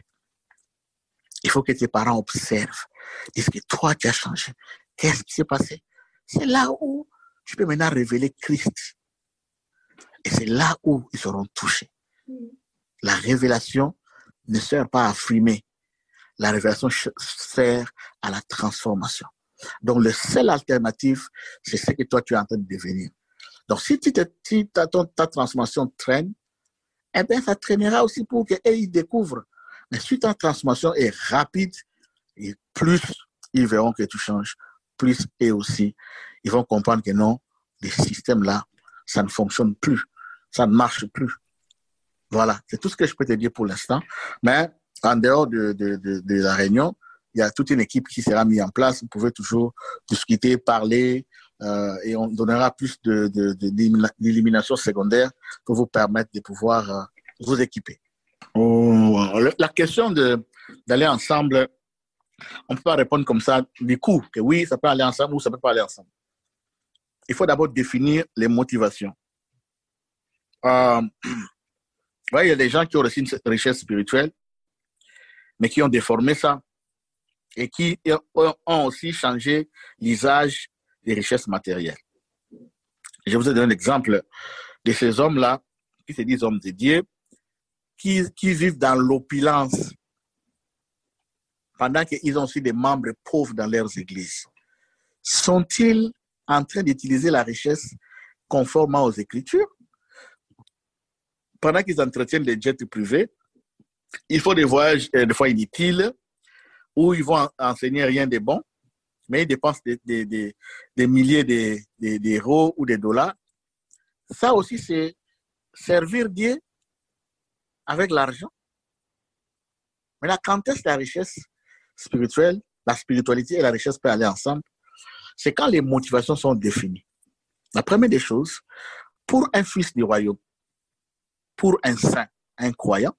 Il faut que tes parents observent. Disent que toi, tu as changé. Qu'est-ce qui s'est passé? C'est là où tu peux maintenant révéler Christ. Et c'est là où ils seront touchés. La révélation ne sert pas à frimer. La révélation sert à la transformation. Donc, le seul alternative, c'est ce que toi, tu es en train de devenir. Donc, si ta transformation traîne, eh bien, ça traînera aussi pour qu'eux, ils découvrent. Mais si ta transformation est rapide, et plus ils verront que tu changes, plus eux aussi, ils vont comprendre que non, les systèmes-là, ça ne fonctionne plus. Ça ne marche plus. Voilà, c'est tout ce que je peux te dire pour l'instant. Mais en dehors de la réunion, il y a toute une équipe qui sera mise en place. Vous pouvez toujours discuter, parler, et on donnera plus d'élimination secondaire pour vous permettre de pouvoir vous équiper. La question d'aller ensemble, on ne peut pas répondre comme ça du coup, que oui, ça peut aller ensemble ou ça ne peut pas aller ensemble. Il faut d'abord définir les motivations. Ouais, il y a des gens qui ont reçu une richesse spirituelle, mais qui ont déformé ça et qui ont aussi changé l'usage des richesses matérielles. Je vous ai donné l'exemple de ces hommes-là qui se disent hommes de Dieu, qui vivent dans l'opulence pendant qu'ils ont aussi des membres pauvres dans leurs églises. Sont-ils en train d'utiliser la richesse conformément aux Écritures? Pendant qu'ils entretiennent des jets privés, ils font des voyages des fois inutiles où ils vont enseigner rien de bon, mais ils dépensent des milliers d'euros ou des dollars. Ça aussi, c'est servir Dieu avec l'argent. Maintenant, quand est-ce que la richesse spirituelle, la spiritualité et la richesse peuvent aller ensemble? C'est quand les motivations sont définies. La première des choses, pour un fils du royaume, pour un saint, un croyant,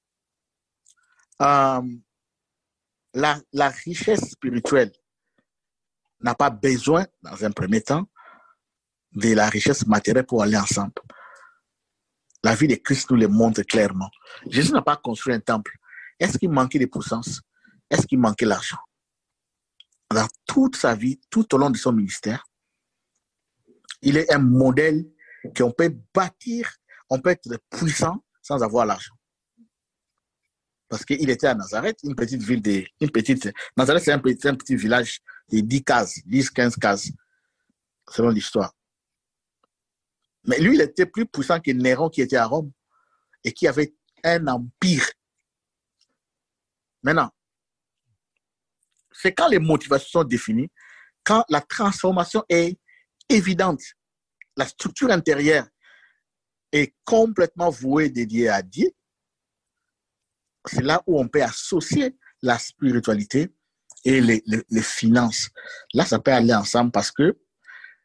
la richesse spirituelle n'a pas besoin, dans un premier temps, de la richesse matérielle pour aller ensemble. La vie de Christ nous le montre clairement. Jésus n'a pas construit un temple. Est-ce qu'il manquait de puissance? Est-ce qu'il manquait l'argent? Dans toute sa vie, tout au long de son ministère, il est un modèle qu'on peut bâtir, on peut être puissant sans avoir l'argent. Parce qu'il était à Nazareth, une petite ville Nazareth, c'est un petit village de 10 cases, 10, 15 cases, selon l'histoire. Mais lui, il était plus puissant que Néron qui était à Rome et qui avait un empire. Maintenant, c'est quand les motivations sont définies, quand la transformation est évidente, la structure intérieure est complètement vouée, dédiée à Dieu, c'est là où on peut associer la spiritualité et les finances. Là, ça peut aller ensemble parce que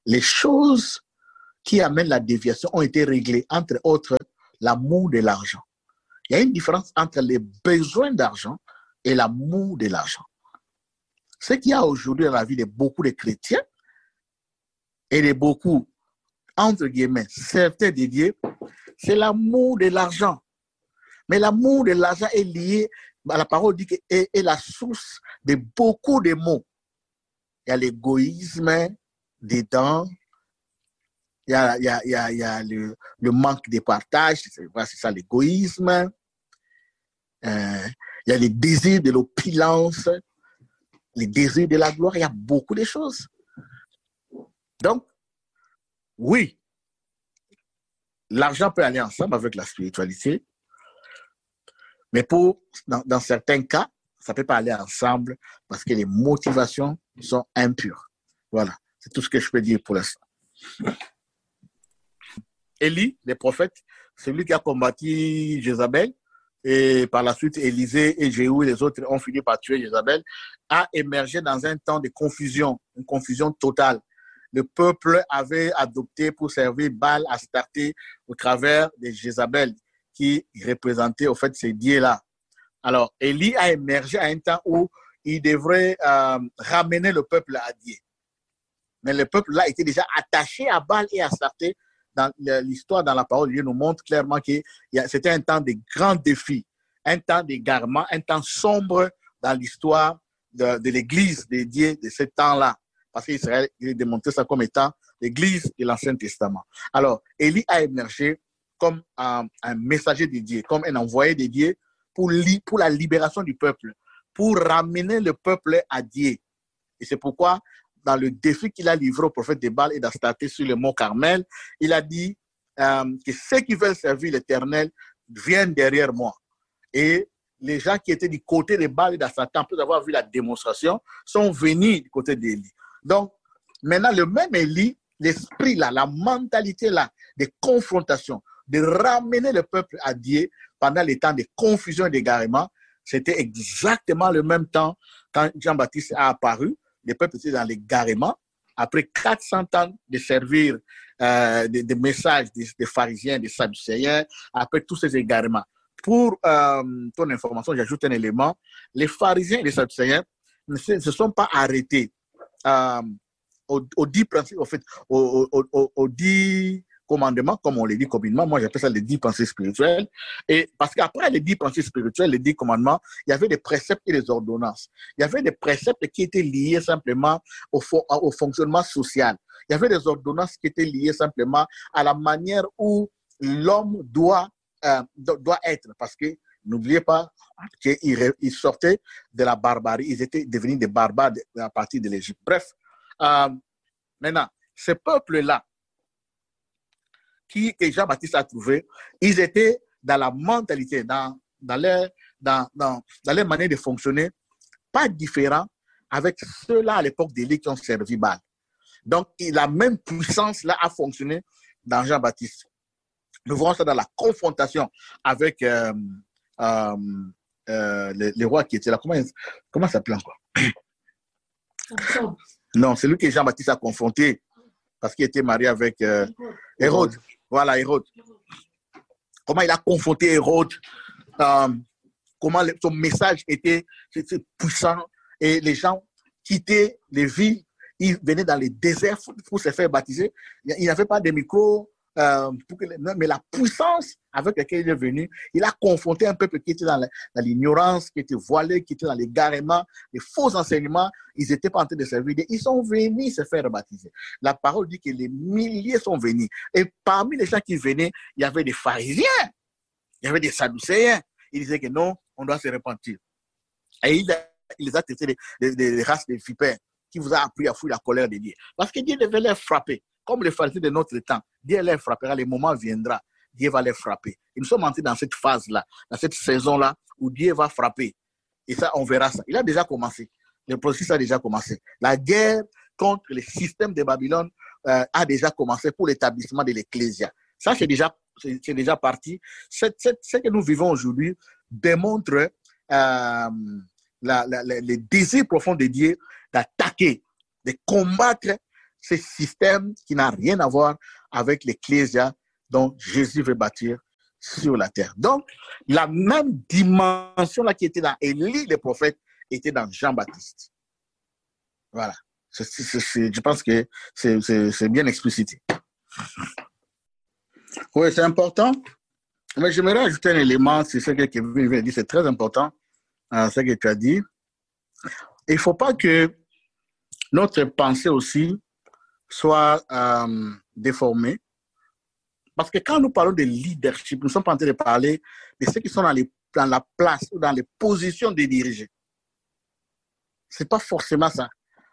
les choses qui amènent la déviation ont été réglées, entre autres, l'amour de l'argent. Il y a une différence entre les besoins d'argent et l'amour de l'argent. Ce qu'il y a aujourd'hui dans la vie de beaucoup de chrétiens et de beaucoup, entre guillemets, certains dédiés, c'est l'amour de l'argent. Mais l'amour de l'argent est lié, la parole dit que est la source de beaucoup de maux. Il y a l'égoïsme dedans, il y a le manque de partage, c'est ça l'égoïsme. Il y a les désirs de l'opulence, les désirs de la gloire, il y a beaucoup de choses. Donc, oui, l'argent peut aller ensemble avec la spiritualité, mais dans certains cas, ça ne peut pas aller ensemble parce que les motivations sont impures. Voilà, c'est tout ce que je peux dire pour l'instant. Élie, le prophète, celui qui a combattu Jézabel, et par la suite, Élisée et Jéhu et les autres ont fini par tuer Jézabel, a émergé dans un temps de confusion, une confusion totale. Le peuple avait adopté pour servir Baal Astarté au travers de Jézabel, qui représentait au fait ces dieux-là. Alors, Élie a émergé à un temps où il devrait ramener le peuple à Dieu. Mais le peuple-là était déjà attaché à Baal et à Astarté. Dans l'histoire, dans la parole de Dieu, nous montre clairement que c'était un temps de grands défis, un temps d'égarement, un temps sombre dans l'histoire de l'Église de Dieu de ce temps-là. Parce qu'Israël, il est démontré ça comme étant l'Église de l'Ancien Testament. Alors, Élie a émergé comme un messager de Dieu, comme un envoyé de Dieu pour la libération du peuple, pour ramener le peuple à Dieu. Et c'est pourquoi, dans le défi qu'il a livré au prophète de Baal et d'Astarté sur le mont Carmel, il a dit que ceux qui veulent servir l'Éternel viennent derrière moi. Et les gens qui étaient du côté de Baal et d'Astarté, après avoir vu la démonstration, sont venus du côté d'Élie. Donc, maintenant, le même Élie, l'esprit là, la mentalité là, de confrontation, de ramener le peuple à Dieu pendant les temps de confusion et d'égarement, c'était exactement le même temps quand Jean-Baptiste a apparu. Le peuple était dans l'égarement. Après 400 ans de servir des messages des pharisiens, des sadducéens, après tous ces égarements. Pour ton information, j'ajoute un élément. Les pharisiens et les sadducéens ne se sont pas arrêtés aux 10 principes, en fait, aux 10 commandements, comme on les dit communément. Moi, j'appelle ça les 10 pensées spirituelles. Et parce qu'après les 10 pensées spirituelles, les 10 commandements, il y avait des préceptes et des ordonnances. Il y avait des préceptes qui étaient liés simplement au fonctionnement social. Il y avait des ordonnances qui étaient liées simplement à la manière où l'homme doit être. Parce que n'oubliez pas qu'ils sortaient de la barbarie. Ils étaient devenus des barbares à partir de l'Égypte. Bref, maintenant, ce peuple-là, que Jean-Baptiste a trouvé, ils étaient dans la mentalité, dans leur manière de fonctionner, pas différent avec ceux-là à l'époque d'Élie qui ont servi Baal. Donc, la même puissance-là a fonctionné dans Jean-Baptiste. Nous voyons ça dans la confrontation avec le roi qui était là. Comment ça s'appelait encore? Non, c'est lui que Jean-Baptiste a confronté parce qu'il était marié avec Hérode. Voilà, Hérode. Comment il a confronté Hérode, comment son message était puissant et les gens quittaient les villes, ils venaient dans les déserts pour se faire baptiser. Il n'y avait pas de micro, mais la puissance avec laquelle il est venu, il a confronté un peuple qui était dans l'ignorance, qui était voilé, qui était dans l'égarement, les faux enseignements. Ils n'étaient pas en train de servir. Ils sont venus se faire baptiser. La parole dit que les milliers sont venus. Et parmi les gens qui venaient, il y avait des pharisiens, il y avait des sadducéens. Ils disaient que non, on doit se repentir. Et il les a traités des races de vipères qui vous a appris à fuir la colère de Dieu. Parce que Dieu devait les frapper. Comme les pharisiens de notre temps, Dieu les frappera, le moment viendra, Dieu va les frapper. Et nous sommes entrés dans cette phase-là, dans cette saison-là, où Dieu va frapper. Et ça, on verra ça. Il a déjà commencé. Le processus a déjà commencé. La guerre contre le système de Babylone a déjà commencé pour l'établissement de l'Ecclésia. Ça, c'est déjà parti. Ce que nous vivons aujourd'hui démontre le désir profond de Dieu d'attaquer, de combattre ce système qui n'a rien à voir avec l'ecclésia dont Jésus veut bâtir sur la terre. Donc, la même dimension là qui était dans Élie, le prophète, était dans Jean-Baptiste. Voilà. Je pense que c'est bien explicité. Oui, c'est important. Mais j'aimerais ajouter un élément, c'est ce que Kevin vient de dire, c'est très important, ce que tu as dit. Il ne faut pas que notre pensée aussi soit déformée. Parce que quand nous parlons de leadership, nous ne sommes pas en train de parler de ceux qui sont dans la place ou dans les positions de diriger. Ce n'est pas forcément ça.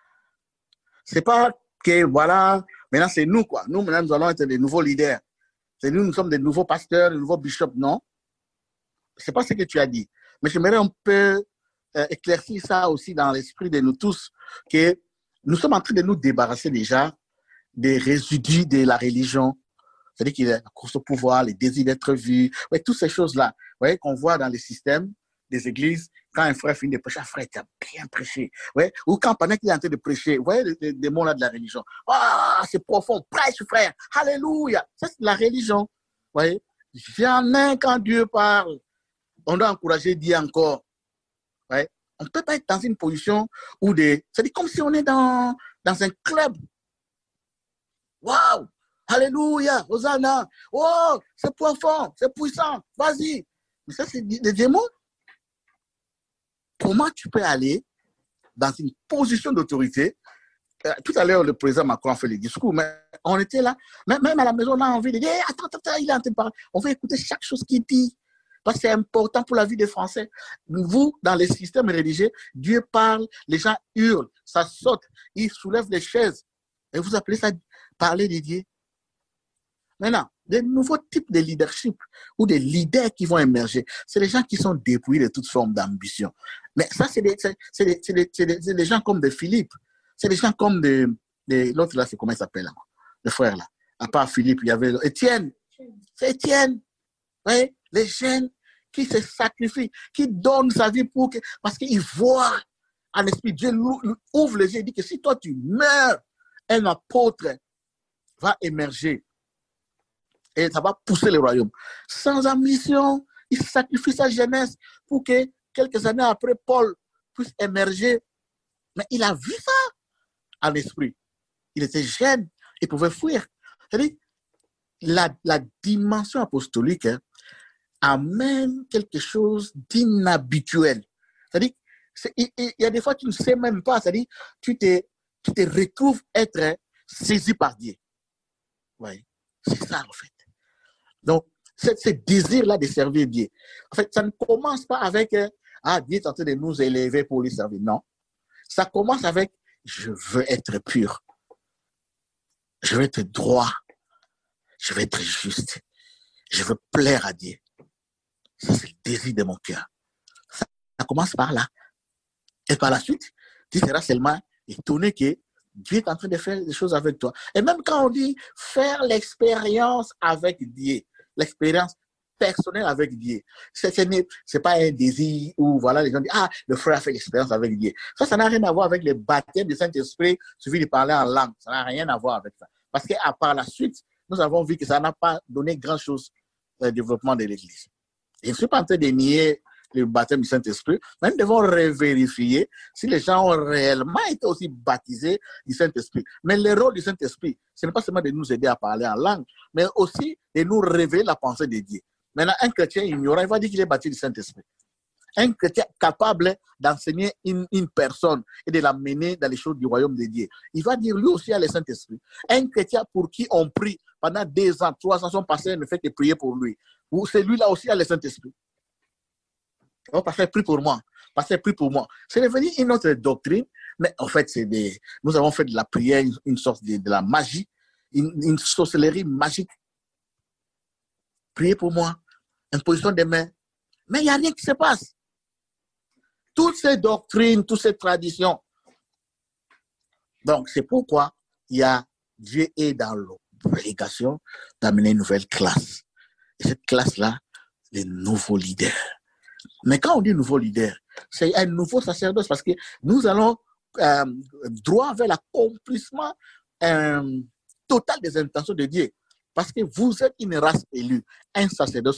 Ce n'est pas que, voilà, maintenant c'est nous, quoi. Nous, maintenant, nous allons être des nouveaux leaders. C'est nous sommes des nouveaux pasteurs, des nouveaux bishops. Non. Ce n'est pas ce que tu as dit. Mais j'aimerais un peu éclaircir ça aussi dans l'esprit de nous tous, que nous sommes en train de nous débarrasser déjà des résidus de la religion. C'est-à-dire qu'il y a la course au pouvoir, les désirs d'être vu, ouais, toutes ces choses-là, ouais, qu'on voit dans les systèmes des églises. Quand un frère finit de prêcher, un frère, tu as bien prêché. Ouais, ou quand pendant qu'il est en train de prêcher, ouais, les mots là de la religion. Ah, c'est profond, prêche, frère. Alléluia. Ça, c'est la religion. Ouais. Jamais quand Dieu parle, on doit encourager Dieu encore. Ouais. On ne peut pas être dans une position où c'est comme si on est dans un club. Waouh! Alléluia! Hosanna! Oh! C'est profond, c'est puissant, vas-y! Mais ça, c'est des démons. Comment tu peux aller dans une position d'autorité? Tout à l'heure, le président Macron a fait le discours, mais on était là, même à la maison, on a envie de dire attends, il est en train de parler. On va écouter chaque chose qu'il dit. Parce que c'est important pour la vie des Français. Vous, dans les systèmes religieux, Dieu parle, les gens hurlent, ça saute, ils soulèvent les chaises. Et vous appelez ça parler de Dieu? Maintenant, des nouveaux types de leadership ou des leaders qui vont émerger, c'est les gens qui sont dépouillés de toute forme d'ambition. Mais ça, c'est des gens comme de Philippe. C'est des gens comme l'autre là, c'est comment il s'appelle là, le frère là. À part Philippe, il y avait Étienne. C'est Étienne. Oui, les jeunes qui se sacrifient, qui donnent sa vie parce qu'ils voient en esprit. Dieu ouvre les yeux et dit que si toi tu meurs, un apôtre va émerger. Et ça va pousser le royaume. Sans ambition, il sacrifie sa jeunesse pour que quelques années après, Paul puisse émerger. Mais il a vu ça en esprit. Il était jeune, il pouvait fuir. C'est-à-dire, la dimension apostolique amène quelque chose d'inhabituel. C'est-à-dire, il y a des fois, tu ne sais même pas. C'est-à-dire, tu te retrouves être saisi par Dieu. Oui, c'est ça en fait. Donc, ce désir-là de servir Dieu. En fait, ça ne commence pas avec Dieu est en train de nous élever pour lui servir. Non. Ça commence avec je veux être pur. Je veux être droit. Je veux être juste. Je veux plaire à Dieu. Ça, c'est le désir de mon cœur. Ça commence par là. Et par la suite, tu seras seulement étonné que Dieu est en train de faire des choses avec toi. Et même quand on dit faire l'expérience avec Dieu, l'expérience personnelle avec Dieu, c'est pas un désir où voilà, les gens disent le frère a fait l'expérience avec Dieu. Ça n'a rien à voir avec le baptême du Saint-Esprit, suffit de parler en langue. Ça n'a rien à voir avec ça. Parce qu'à part la suite, nous avons vu que ça n'a pas donné grand-chose au développement de l'Église. Je ne suis pas en train de nier le baptême du Saint-Esprit, mais nous devons revérifier si les gens ont réellement été aussi baptisés du Saint-Esprit. Mais le rôle du Saint-Esprit, ce n'est pas seulement de nous aider à parler en langue, mais aussi de nous révéler la pensée de Dieu. Maintenant, un chrétien ignorant, il va dire qu'il est baptisé du Saint-Esprit. Un chrétien capable d'enseigner une personne et de l'amener dans les choses du royaume de Dieu, il va dire lui aussi à le Saint-Esprit. Un chrétien pour qui on prie pendant 2 ans, 3 ans, son pasteur ne fait que prier pour lui. Ou celui-là aussi a le Saint-Esprit. Oh, pasteur, prie pour moi. Pasteur, prie pour moi. C'est devenu une autre doctrine, mais en fait, nous avons fait de la prière une sorte de la magie, une sorcellerie magique. Priez pour moi, imposition des mains. Mais il n'y a rien qui se passe. Toutes ces doctrines, toutes ces traditions. Donc, c'est pourquoi Dieu est dans l'obligation d'amener une nouvelle classe. Et cette classe-là, les nouveaux leaders. Mais quand on dit nouveau leader, c'est un nouveau sacerdoce parce que nous allons droit vers l'accomplissement totale des intentions de Dieu. Parce que vous êtes une race élue, un sacerdoce